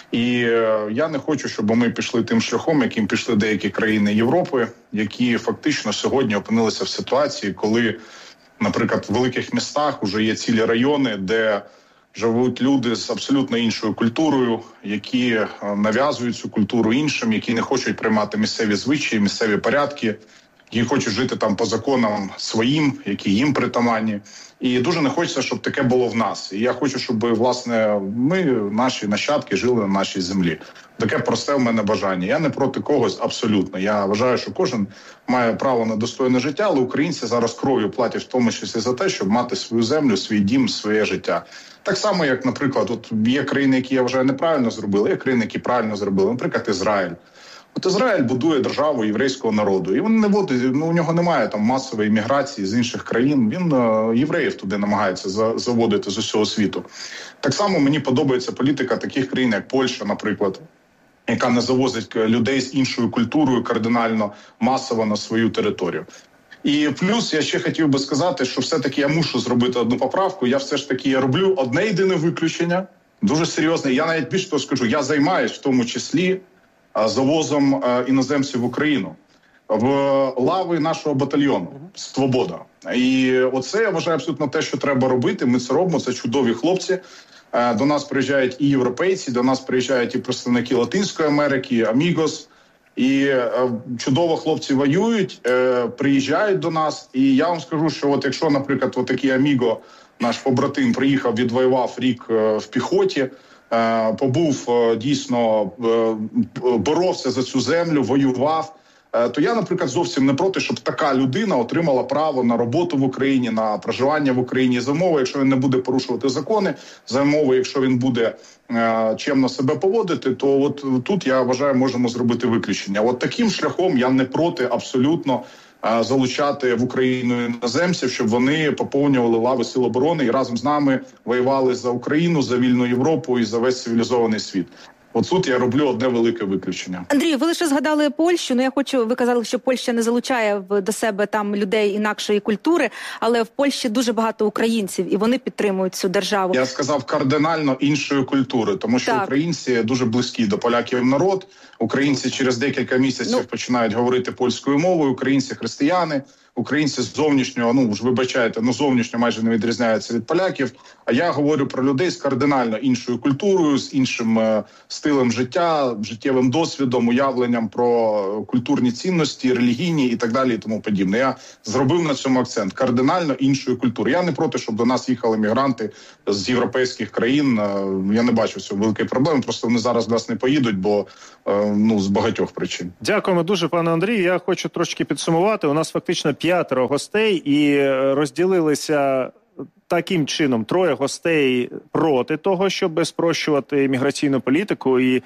І е, я не хочу, щоб ми пішли тим шляхом, яким пішли деякі країни Європи, які фактично сьогодні опинилися в ситуації, коли, наприклад, в великих містах вже є цілі райони, де живуть люди з абсолютно іншою культурою, які нав'язують цю культуру іншим, які не хочуть приймати місцеві звичаї, місцеві порядки, які хочуть жити там по законам своїм, які їм притаманні. І дуже не хочеться, щоб таке було в нас. І я хочу, щоб, власне, ми, наші нащадки, жили на нашій землі. Таке просте в мене бажання. Я не проти когось абсолютно. Я вважаю, що кожен має право на достойне життя, але українці зараз кров'ю платять в тому числі за те, щоб мати свою землю, свій дім, своє життя. Так само, як, наприклад, от є країни, які, я вважаю, неправильно зробили, є країни, які правильно зробили. Наприклад, Ізраїль. От Ізраїль будує державу єврейського народу, і він не водить, ну, у нього немає там масової міграції з інших країн. Він е, євреїв туди намагається за, заводити з усього світу. Так само мені подобається політика таких країн, як Польща, наприклад, яка не завозить людей з іншою культурою кардинально масово на свою територію. І плюс я ще хотів би сказати, що все-таки я мушу зробити одну поправку. Я все ж таки роблю одне єдине виключення, дуже серйозне. Я навіть більше того скажу, я займаюсь в тому числі завозом іноземців в Україну в лави нашого батальйону «Свобода». І оце, я вважаю, абсолютно те, що треба робити. Ми це робимо, це чудові хлопці. До нас приїжджають і європейці, до нас приїжджають і представники Латинської Америки, Амігос. І чудово хлопці воюють, приїжджають до нас. І я вам скажу, що от якщо, наприклад, от такий Аміго, наш побратим, приїхав, відвоював рік в піхоті, побув дійсно, боровся за цю землю, воював, то я, наприклад, зовсім не проти, щоб така людина отримала право на роботу в Україні, на проживання в Україні за умови, якщо він не буде порушувати закони, за умови, якщо він буде е, чемно себе поводити, то от тут, я вважаю, можемо зробити виключення. От таким шляхом я не проти абсолютно залучати в Україну іноземців, щоб вони поповнювали лави Сил оборони і разом з нами воювали за Україну, за вільну Європу і за весь цивілізований світ. От тут я роблю одне велике виключення. Андрій, ви лише згадали Польщу. Ну, я хочу, ви казали, що Польща не залучає до себе там людей інакшої культури, але в Польщі дуже багато українців, і вони підтримують цю державу. Я сказав кардинально іншої культури, тому що так. Українці дуже близькі до поляків народ. Українці через декілька місяців ну... починають говорити польською мовою, українці християни. Українці з зовнішнього, ну ж вибачайте, ну зовнішньо майже не відрізняються від поляків. А я говорю про людей з кардинально іншою культурою, з іншим е, стилем життя, життєвим досвідом, уявленням про культурні цінності, релігійні і так далі, і тому подібне. Я зробив на цьому акцент. Кардинально іншої культури. Я не проти, щоб до нас їхали мігранти з європейських країн. Е, я не бачу цього великої проблеми. Просто вони зараз до нас не поїдуть, бо е, ну з багатьох причин. Дякуємо дуже, пане Андрію. Я хочу трошки підсумувати. У нас фактично п'ятеро гостей і розділилися таким чином. Троє гостей проти того, щоб спрощувати міграційну політику і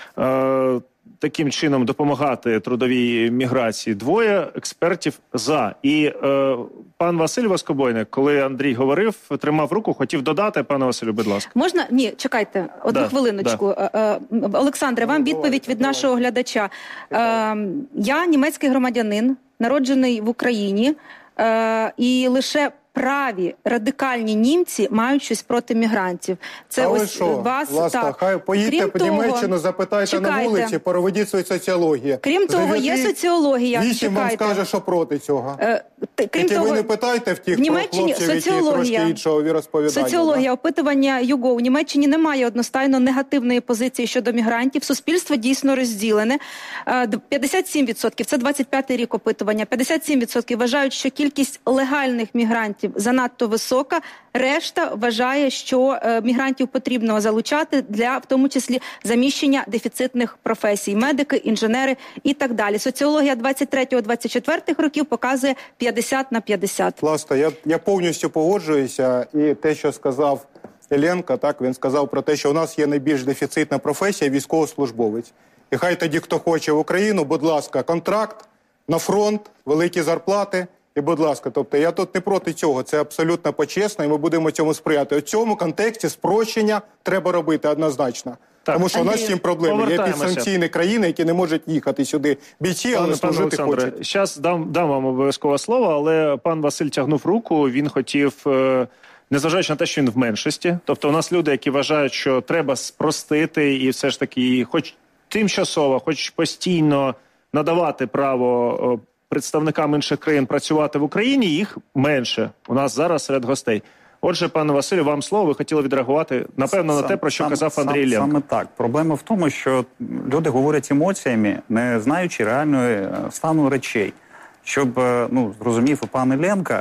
е, таким чином допомагати трудовій міграції. Двоє експертів за. І е, пан Василь Воскобойник, коли Андрій говорив, тримав руку, хотів додати. Пане Василю, будь ласка. Можна? Ні, чекайте, одну да, хвилиночку. Да. Олександре, вам відповідь від нашого глядача. Е, я німецький громадянин, народжений в Україні, е, і лише праві радикальні німці мають щось проти мігрантів. Це а ось що? вас Власне, так. Хай поїдьте по Німеччину, запитайте чекайте. на вулиці, проведіть свою соціологію. Крім того, є соціологія. Вісім вам скаже, що проти цього. Е, Крім Тільки того, ви не питайте в тих в Німеччині хлопців, які трошки іншого віросповідання. Соціологія, да? опитування ЮГО. У Німеччині немає одностайно негативної позиції щодо мігрантів. Суспільство дійсно розділене. п'ятдесят сім відсотків, це двадцять п'ятий рік опитування, п'ятдесят сім відсотків вважають, що кількість легальних мігрантів занадто висока. Решта вважає, що е, мігрантів потрібно залучати для, в тому числі, заміщення дефіцитних професій. Медики, інженери і так далі. Соціологія двадцять третього - двадцять четвертого років показує п'ятдесят на п'ятдесят. Власне, я, я повністю погоджуюся. І те, що сказав Єленко, так, він сказав про те, що у нас є найбільш дефіцитна професія – військовослужбовець. І хай тоді, хто хоче в Україну, будь ласка, контракт, на фронт, великі зарплати. І, будь ласка, тобто я тут не проти цього, це абсолютно почесно, і ми будемо цьому сприяти. У цьому контексті спрощення треба робити однозначно. Так, тому що Андрій, у нас з цим проблеми. Є підсанкційні країни, які не можуть їхати сюди бійці, але служити хочуть. Зараз дам, дам вам обов'язково слово, але пан Василь тягнув руку, він хотів, незважаючи на те, що він в меншості, тобто у нас люди, які вважають, що треба спростити і все ж таки, хоч тимчасово, хоч постійно надавати право представникам інших країн працювати в Україні, їх менше. У нас зараз серед гостей. Отже, пане Василю, вам слово. Ви хотіли відреагувати, напевно, сам, на те, про що сам, казав Андрій Іллєнко. Саме так. Проблема в тому, що люди говорять емоціями, не знаючи реальної стану речей. Щоб, ну, зрозумів і пан Іллєнко,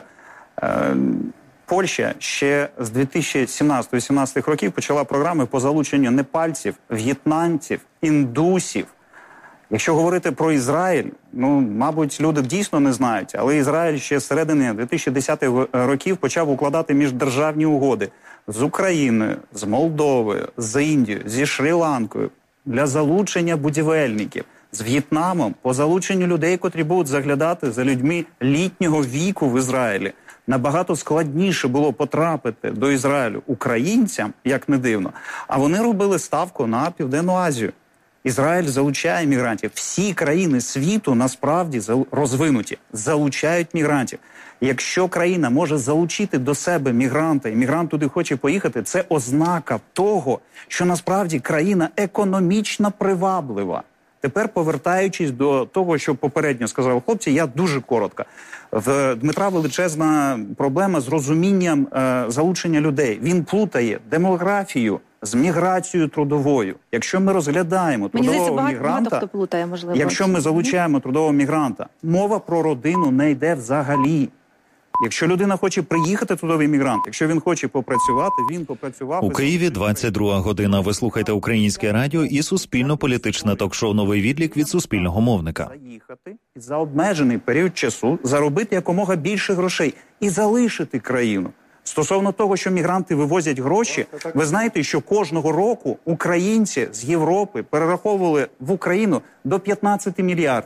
Польща ще з дві тисячі сімнадцятого - дві тисячі вісімнадцятого років почала програми по залученню непальців, в'єтнамців, індусів. Якщо говорити про Ізраїль, ну, мабуть, люди дійсно не знають, але Ізраїль ще з середини дві тисячі десятих років почав укладати міждержавні угоди з Україною, з Молдовою, з Індією, зі Шрі-Ланкою для залучення будівельників, з В'єтнамом по залученню людей, котрі будуть заглядати за людьми літнього віку в Ізраїлі. Набагато складніше було потрапити до Ізраїлю українцям, як не дивно, а вони робили ставку на Південну Азію. Ізраїль залучає мігрантів. Всі країни світу насправді розвинуті, залучають мігрантів. Якщо країна може залучити до себе мігранта, і мігрант туди хоче поїхати, це ознака того, що насправді країна економічно приваблива. Тепер, повертаючись до того, що попередньо сказали хлопці, я дуже коротко. В Дмитра величезна проблема з розумінням е, залучення людей. Він плутає демографію з міграцією трудовою. Якщо ми розглядаємо трудового Мені здається, мігранта, багато хто плутає, можливо. Якщо ми залучаємо трудового мігранта, мова про родину не йде взагалі. Якщо людина хоче приїхати, трудовий мігрант, якщо він хоче попрацювати, він попрацював. У Києві двадцять друга година. Ви слухаєте Українське радіо і суспільно-політичне ток-шоу «Новий відлік» від суспільного мовника. Заїхати і за обмежений період часу заробити якомога більше грошей і залишити країну. Стосовно того, що мігранти вивозять гроші, ви знаєте, що кожного року українці з Європи перераховували в Україну до п'ятнадцяти мільярдів.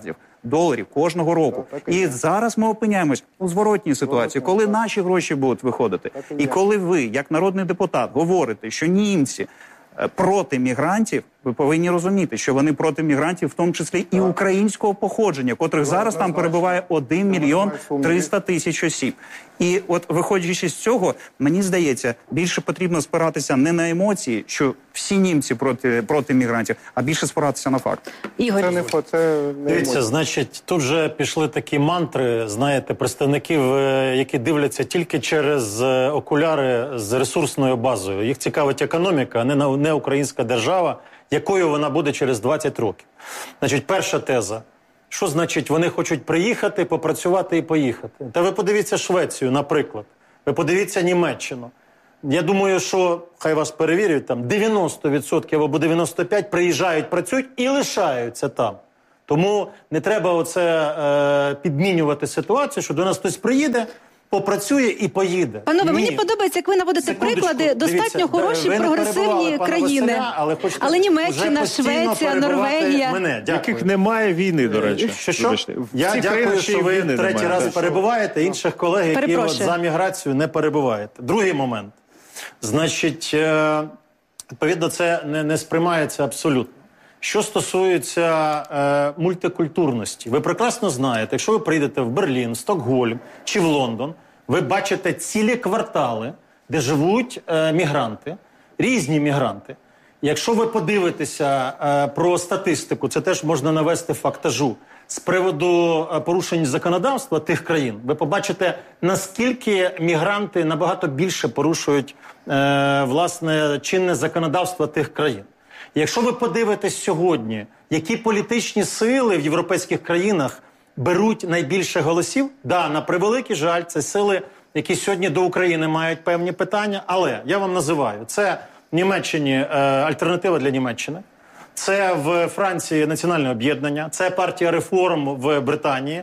доларів кожного року. І зараз ми опиняємось у зворотній ситуації, коли наші гроші будуть виходити. І коли ви, як народний депутат, говорите, що німці проти мігрантів, ви повинні розуміти, що вони проти мігрантів, в тому числі і українського походження, котрих зараз там перебуває один мільйон триста тисяч осіб. І от, виходячи з цього, мені здається, більше потрібно спиратися не на емоції, що всі німці проти, проти мігрантів, а більше спиратися на факт. Ігор, це не, це не Дивіться, значить, тут вже пішли такі мантри, знаєте, представників, які дивляться тільки через окуляри з ресурсною базою. Їх цікавить економіка, а не, не українська держава, якою вона буде через двадцять років. Значить, перша теза. Що значить, вони хочуть приїхати, попрацювати і поїхати? Та ви подивіться Швецію, наприклад. Ви подивіться Німеччину. Я думаю, що, хай вас перевірюють, там дев'яносто відсотків або дев'яносто п'ять відсотків приїжджають, працюють і лишаються там. Тому не треба оце е, підмінювати ситуацію, що до нас хтось приїде, попрацює і поїде. Панове, Ні. мені подобається, як ви наводите Секундочку, приклади достатньо дивіться, хороші, ви не прогресивні країни. Василя, але, хочете, але Німеччина, Швеція, Норвегія. Мене. Яких немає війни, до речі. Що, що? Я дякую, що ви третій раз перебуваєте, інших колег, які от за міграцію не перебуваєте. Другий момент. Значить, відповідно, це не, не сприймається абсолютно. Що стосується е, мультикультурності, ви прекрасно знаєте, якщо ви прийдете в Берлін, Стокгольм чи в Лондон, ви бачите цілі квартали, де живуть е, мігранти, різні мігранти. Якщо ви подивитеся е, про статистику, це теж можна навести фактажу, з приводу е, порушень законодавства тих країн, ви побачите, наскільки мігранти набагато більше порушують е, власне чинне законодавство тих країн. Якщо ви подивитесь сьогодні, які політичні сили в європейських країнах беруть найбільше голосів, да, на превеликий жаль, це сили, які сьогодні до України мають певні питання, але я вам називаю, це в Німеччині е, альтернатива для Німеччини, це в Франції національне об'єднання, це партія реформ в Британії,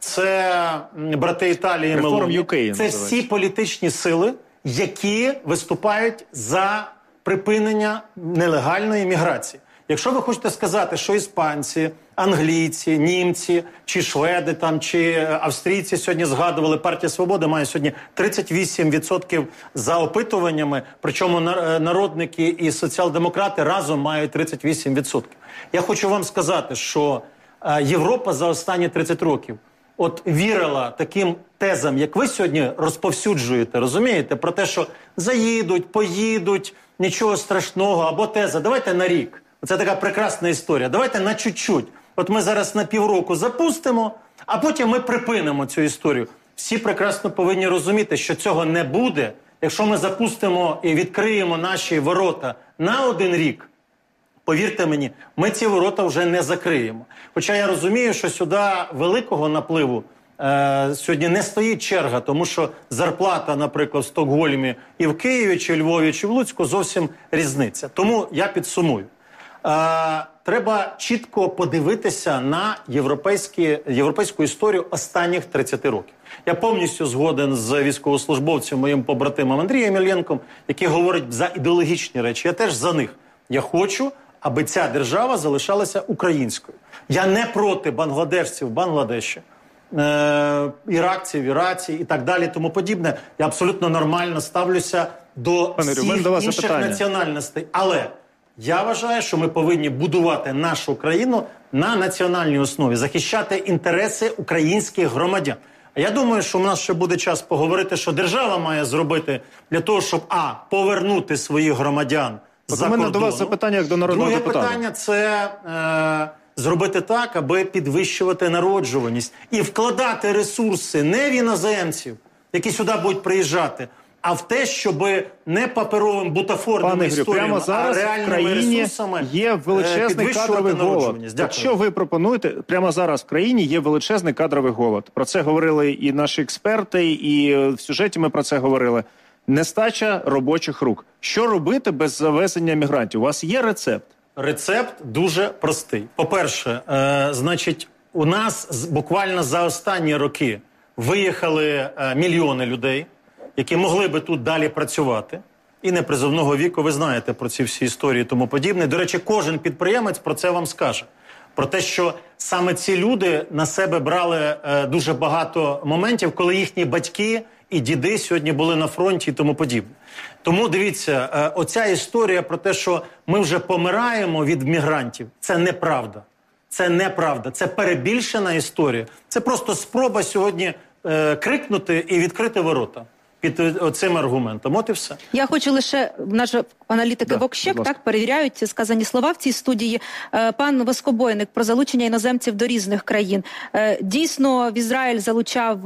це брати Італії, Мелоні. Це всі політичні сили, які виступають за припинення нелегальної міграції. Якщо ви хочете сказати, що іспанці, англійці, німці, чи шведи, там, чи австрійці сьогодні згадували, партія «Свобода» має сьогодні тридцять вісім відсотків за опитуваннями, причому народники і соціал-демократи разом мають тридцять вісім відсотків. Я хочу вам сказати, що Європа за останні тридцять років от вірила таким тезам, як ви сьогодні розповсюджуєте, розумієте, про те, що заїдуть, поїдуть, нічого страшного, або теза, давайте на рік. Це така прекрасна історія. Давайте на чуть-чуть. От ми зараз на півроку запустимо, а потім ми припинимо цю історію. Всі прекрасно повинні розуміти, що цього не буде, якщо ми запустимо і відкриємо наші ворота на один рік. Повірте мені, ми ці ворота вже не закриємо. Хоча я розумію, що сюди великого напливу е, сьогодні не стоїть черга, тому що зарплата, наприклад, в Стокгольмі і в Києві, чи Львові, чи в Луцьку зовсім різниця. Тому я підсумую. Е, треба чітко подивитися на європейську історію останніх тридцяти років. Я повністю згоден з військовослужбовцем, моїм побратимом Андрієм Іллєнком, який говорить за ідеологічні речі. Я теж за них. Я хочу, аби ця держава залишалася українською. Я не проти бангладешців в Бангладеші, е, іракців в Іраці і так далі, тому подібне. Я абсолютно нормально ставлюся до Пане всіх Юрію, до вас інших запитання. національностей. Але я вважаю, що ми повинні будувати нашу країну на національній основі, захищати інтереси українських громадян. А я думаю, що у нас ще буде час поговорити, що держава має зробити для того, щоб а. повернути своїх громадян От за у мене кордону. до вас запитання як до народного Друге депутата. питання – це е, зробити так, аби підвищувати народжуваність і вкладати ресурси не в іноземців, які сюди будуть приїжджати, а в те, щоб не паперовим бутафорними Пане Ігорю, історіями, прямо зараз а в реальними країні ресурсами є величезний підвищувати кадровий голод. народжуваність. Дякую. От що ви пропонуєте? Прямо зараз в країні є величезний кадровий голод. Про це говорили і наші експерти, і в сюжеті ми про це говорили. Нестача робочих рук. Що робити без завезення мігрантів? У вас є рецепт? Рецепт дуже простий. По-перше, е, значить, у нас з- буквально за останні роки виїхали е, мільйони людей, які могли би тут далі працювати. І непризовного віку, ви знаєте про ці всі історії і тому подібне. До речі, кожен підприємець про це вам скаже. Про те, що саме ці люди на себе брали е, дуже багато моментів, коли їхні батьки і діди сьогодні були на фронті і тому подібне. Тому, дивіться, е, оця історія про те, що ми вже помираємо від мігрантів, це неправда. Це неправда. Це перебільшена історія. Це просто спроба сьогодні е, крикнути і відкрити ворота під цим аргументом. От і все. Я хочу лише, наші аналітики да, Вокщек так перевіряють сказані слова в цій студії. Пан Воскобойник про залучення іноземців до різних країн. Дійсно, в Ізраїль залучав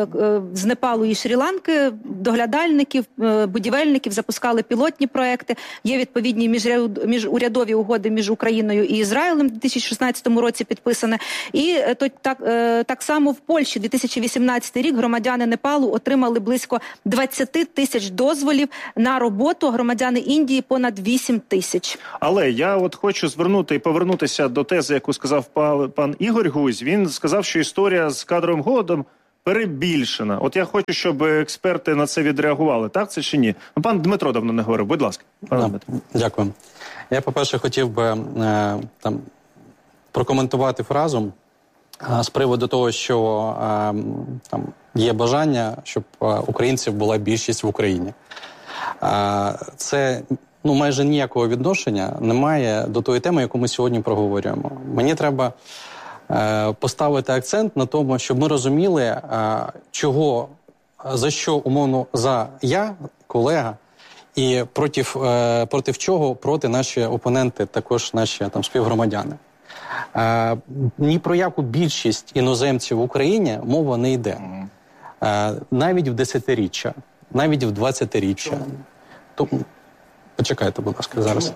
з Непалу і Шрі-Ланки доглядальників, будівельників, запускали пілотні проекти. Є відповідні міжурядові угоди між Україною і Ізраїлем в дві тисячі шістнадцятому році підписане. І так, так само в Польщі дві тисячі вісімнадцятий рік громадяни Непалу отримали близько двадцять тисяч дозволів на роботу, громадяни Індії понад вісім тисяч. Але я от хочу звернути і повернутися до тези, яку сказав пан, пан Ігор Гузь. Він сказав, що історія з кадровим голодом перебільшена. От я хочу, щоб експерти на це відреагували. Так це чи ні? Пан Дмитро давно не говорив. Будь ласка. Пане Дмитро. Дякую. Я, по-перше, хотів би е, там, прокоментувати фразу е, з приводу того, що е, там, є бажання, щоб е, українців була більшість в Україні. Е, це ну, майже ніякого відношення немає до тої теми, яку ми сьогодні проговорюємо. Мені треба е, поставити акцент на тому, щоб ми розуміли, е, чого, за що умовно за я, колега, і проти, е, проти чого проти наші опоненти, також наші там співгромадяни. Е, ні про яку більшість іноземців в Україні мова не йде. Е, навіть в десятиріччя, навіть в двадцятиріччя. Тому, почекайте, будь ласка, зараз.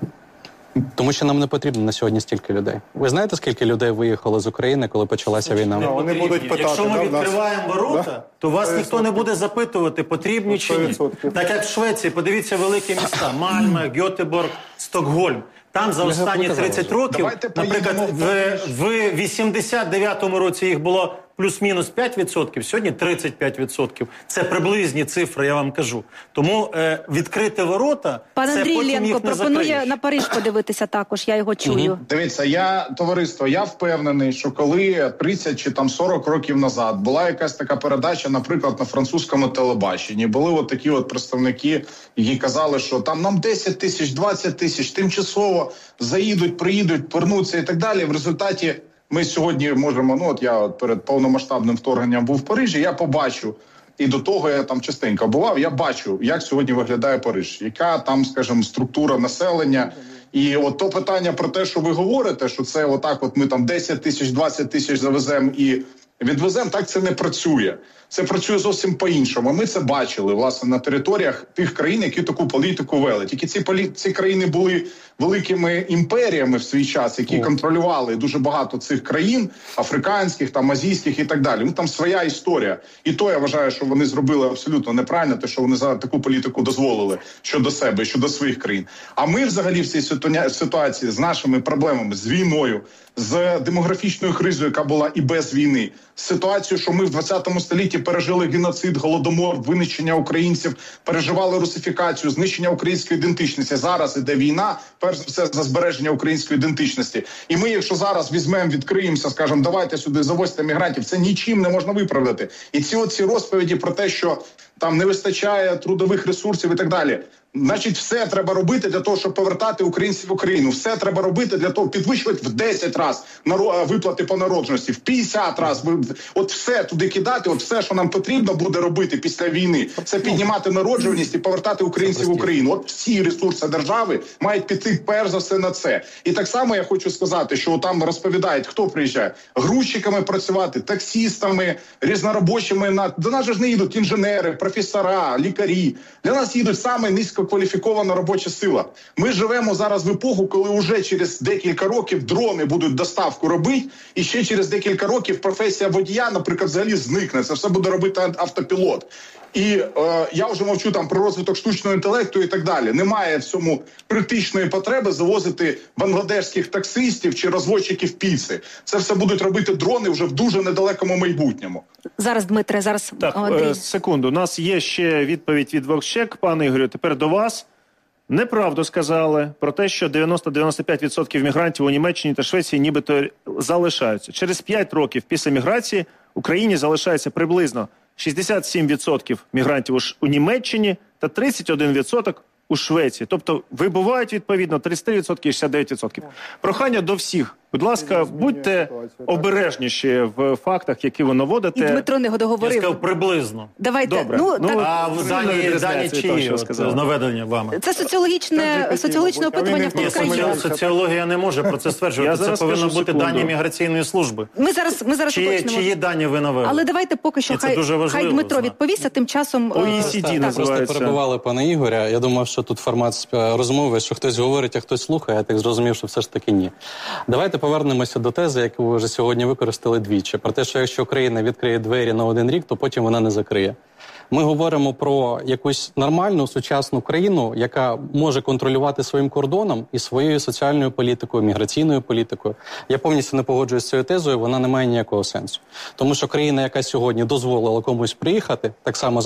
Тому що нам не потрібно на сьогодні стільки людей. Ви знаєте, скільки людей виїхало з України, коли почалася війна? Не вони будуть питати, якщо ми відкриваємо ворота, да? то вас ніхто не буде запитувати, потрібні чи ні. Так як в Швеції, подивіться великі міста. Мальме, Гьотеборг, Стокгольм. Там за останні тридцять років, наприклад, в, в вісімдесят дев'ятому році їх було плюс-мінус п'ять відсотків, сьогодні тридцять п'ять відсотків. Це приблизні цифри, я вам кажу. Тому е, відкрити ворота, Пан це Андрій потім Іллєнко їх не пропонує закриєш. на Париж подивитися також, я його чую. Угу. Дивіться, я, товариство, я впевнений, що коли тридцять чи там сорок років назад була якась така передача, наприклад, на французькому телебаченні, були от такі от представники, які казали, що там нам десять тисяч, двадцять тисяч, тимчасово заїдуть, приїдуть, повернуться і так далі. В результаті ми сьогодні можемо, ну от я от перед повномасштабним вторгненням був в Парижі, я побачу, і до того я там частенько бував, я бачу, як сьогодні виглядає Париж, яка там, скажімо, структура населення. І от то питання про те, що ви говорите, що це отак от ми там десять тисяч, двадцять тисяч завеземо і відвеземо, так це не працює. Це працює зовсім по-іншому. Ми це бачили, власне, на територіях тих країн, які таку політику вели. Тільки ці, полі... ці країни були великими імперіями в свій час, які О. контролювали дуже багато цих країн, африканських, там, азійських і так далі. Ну, там своя історія. І то я вважаю, що вони зробили абсолютно неправильно, те, що вони за таку політику дозволили щодо себе, щодо своїх країн. А ми взагалі в цій ситуації з нашими проблемами, з війною, з демографічною кризою, яка була і без війни, з ситуацією, що ми в двадцятому столітті пережили геноцид, голодомор, винищення українців, переживали русифікацію, знищення української ідентичності. Зараз іде війна, перш за все, за збереження української ідентичності. І ми, якщо зараз візьмемо, відкриємося, скажемо, давайте сюди завозьте мігрантів, це нічим не можна виправдати. І ці оці розповіді про те, що там не вистачає трудових ресурсів і так далі. Значить, все треба робити для того, щоб повертати українців в Україну. Все треба робити для того, підвищувати в десять разів виплати по народжуваності, в п'ятдесят разів. От все туди кидати, от все, що нам потрібно буде робити після війни, це піднімати народжуваність і повертати українців в Україну. От всі ресурси держави мають піти перш за все на це. І так само я хочу сказати, що там розповідають, хто приїжджає. Грузчиками працювати, таксістами, різноробочими. До нас же ж не їдуть інженери, професора, лікарі. Для нас їдуть саме низько кваліфікована робоча сила. Ми живемо зараз в епоху, коли вже через декілька років дрони будуть доставку робити, і ще через декілька років професія водія, наприклад, взагалі зникне. Це все буде робити автопілот. І е, я вже мовчу там про розвиток штучного інтелекту і так далі. Немає в цьому критичної потреби завозити бангладешських таксистів чи розвозчиків піци. Це все будуть робити дрони вже в дуже недалекому майбутньому. Зараз, Дмитре, зараз... Так, е, секунду. У нас є ще відповідь від Вокщек. Пане Ігорю, тепер до вас. неправду сказали про те, що дев'яносто-дев'яносто п'ять відсотків мігрантів у Німеччині та Швеції нібито залишаються. Через п'ять років після міграції в Україні залишається приблизно шістдесят сім відсотків мігрантів у Німеччині та тридцять один відсоток у Швеції. Тобто вибувають відповідно тридцять три відсотки і шістдесят дев'ять відсотків. Прохання до всіх. Будь ласка, будьте обережніші в фактах, які ви наводите. І Дмитро не договорив. Я сказав приблизно. Давайте. Добре. Ну, Ну, так... А в дані, дані чиї наведення вами? Це соціологічне, соціологічне опитування в Україні. Соціологія не може про це стверджувати. Це повинно бути секунду. дані міграційної служби. Ми зараз, ми зараз Чиї, уточнимо. чиї дані ви навели? Але давайте поки що хай, хай Дмитро знати. відповість, а тим часом... о і сі ді називається. Просто перебували пана Ігоря. Я думав, що тут формат розмови, що хтось говорить, а хтось слухає. Я так зрозумів, що все ж таки ні. Давайте повернемося до тези, яку ви вже сьогодні використали двічі. Про те, що якщо Україна відкриє двері на один рік, то потім вона не закриє. Ми говоримо про якусь нормальну, сучасну країну, яка може контролювати своїм кордоном і своєю соціальною політикою, міграційною політикою. Я повністю не погоджуюсь з цією тезою, вона не має ніякого сенсу. Тому що країна, яка сьогодні дозволила комусь приїхати, так само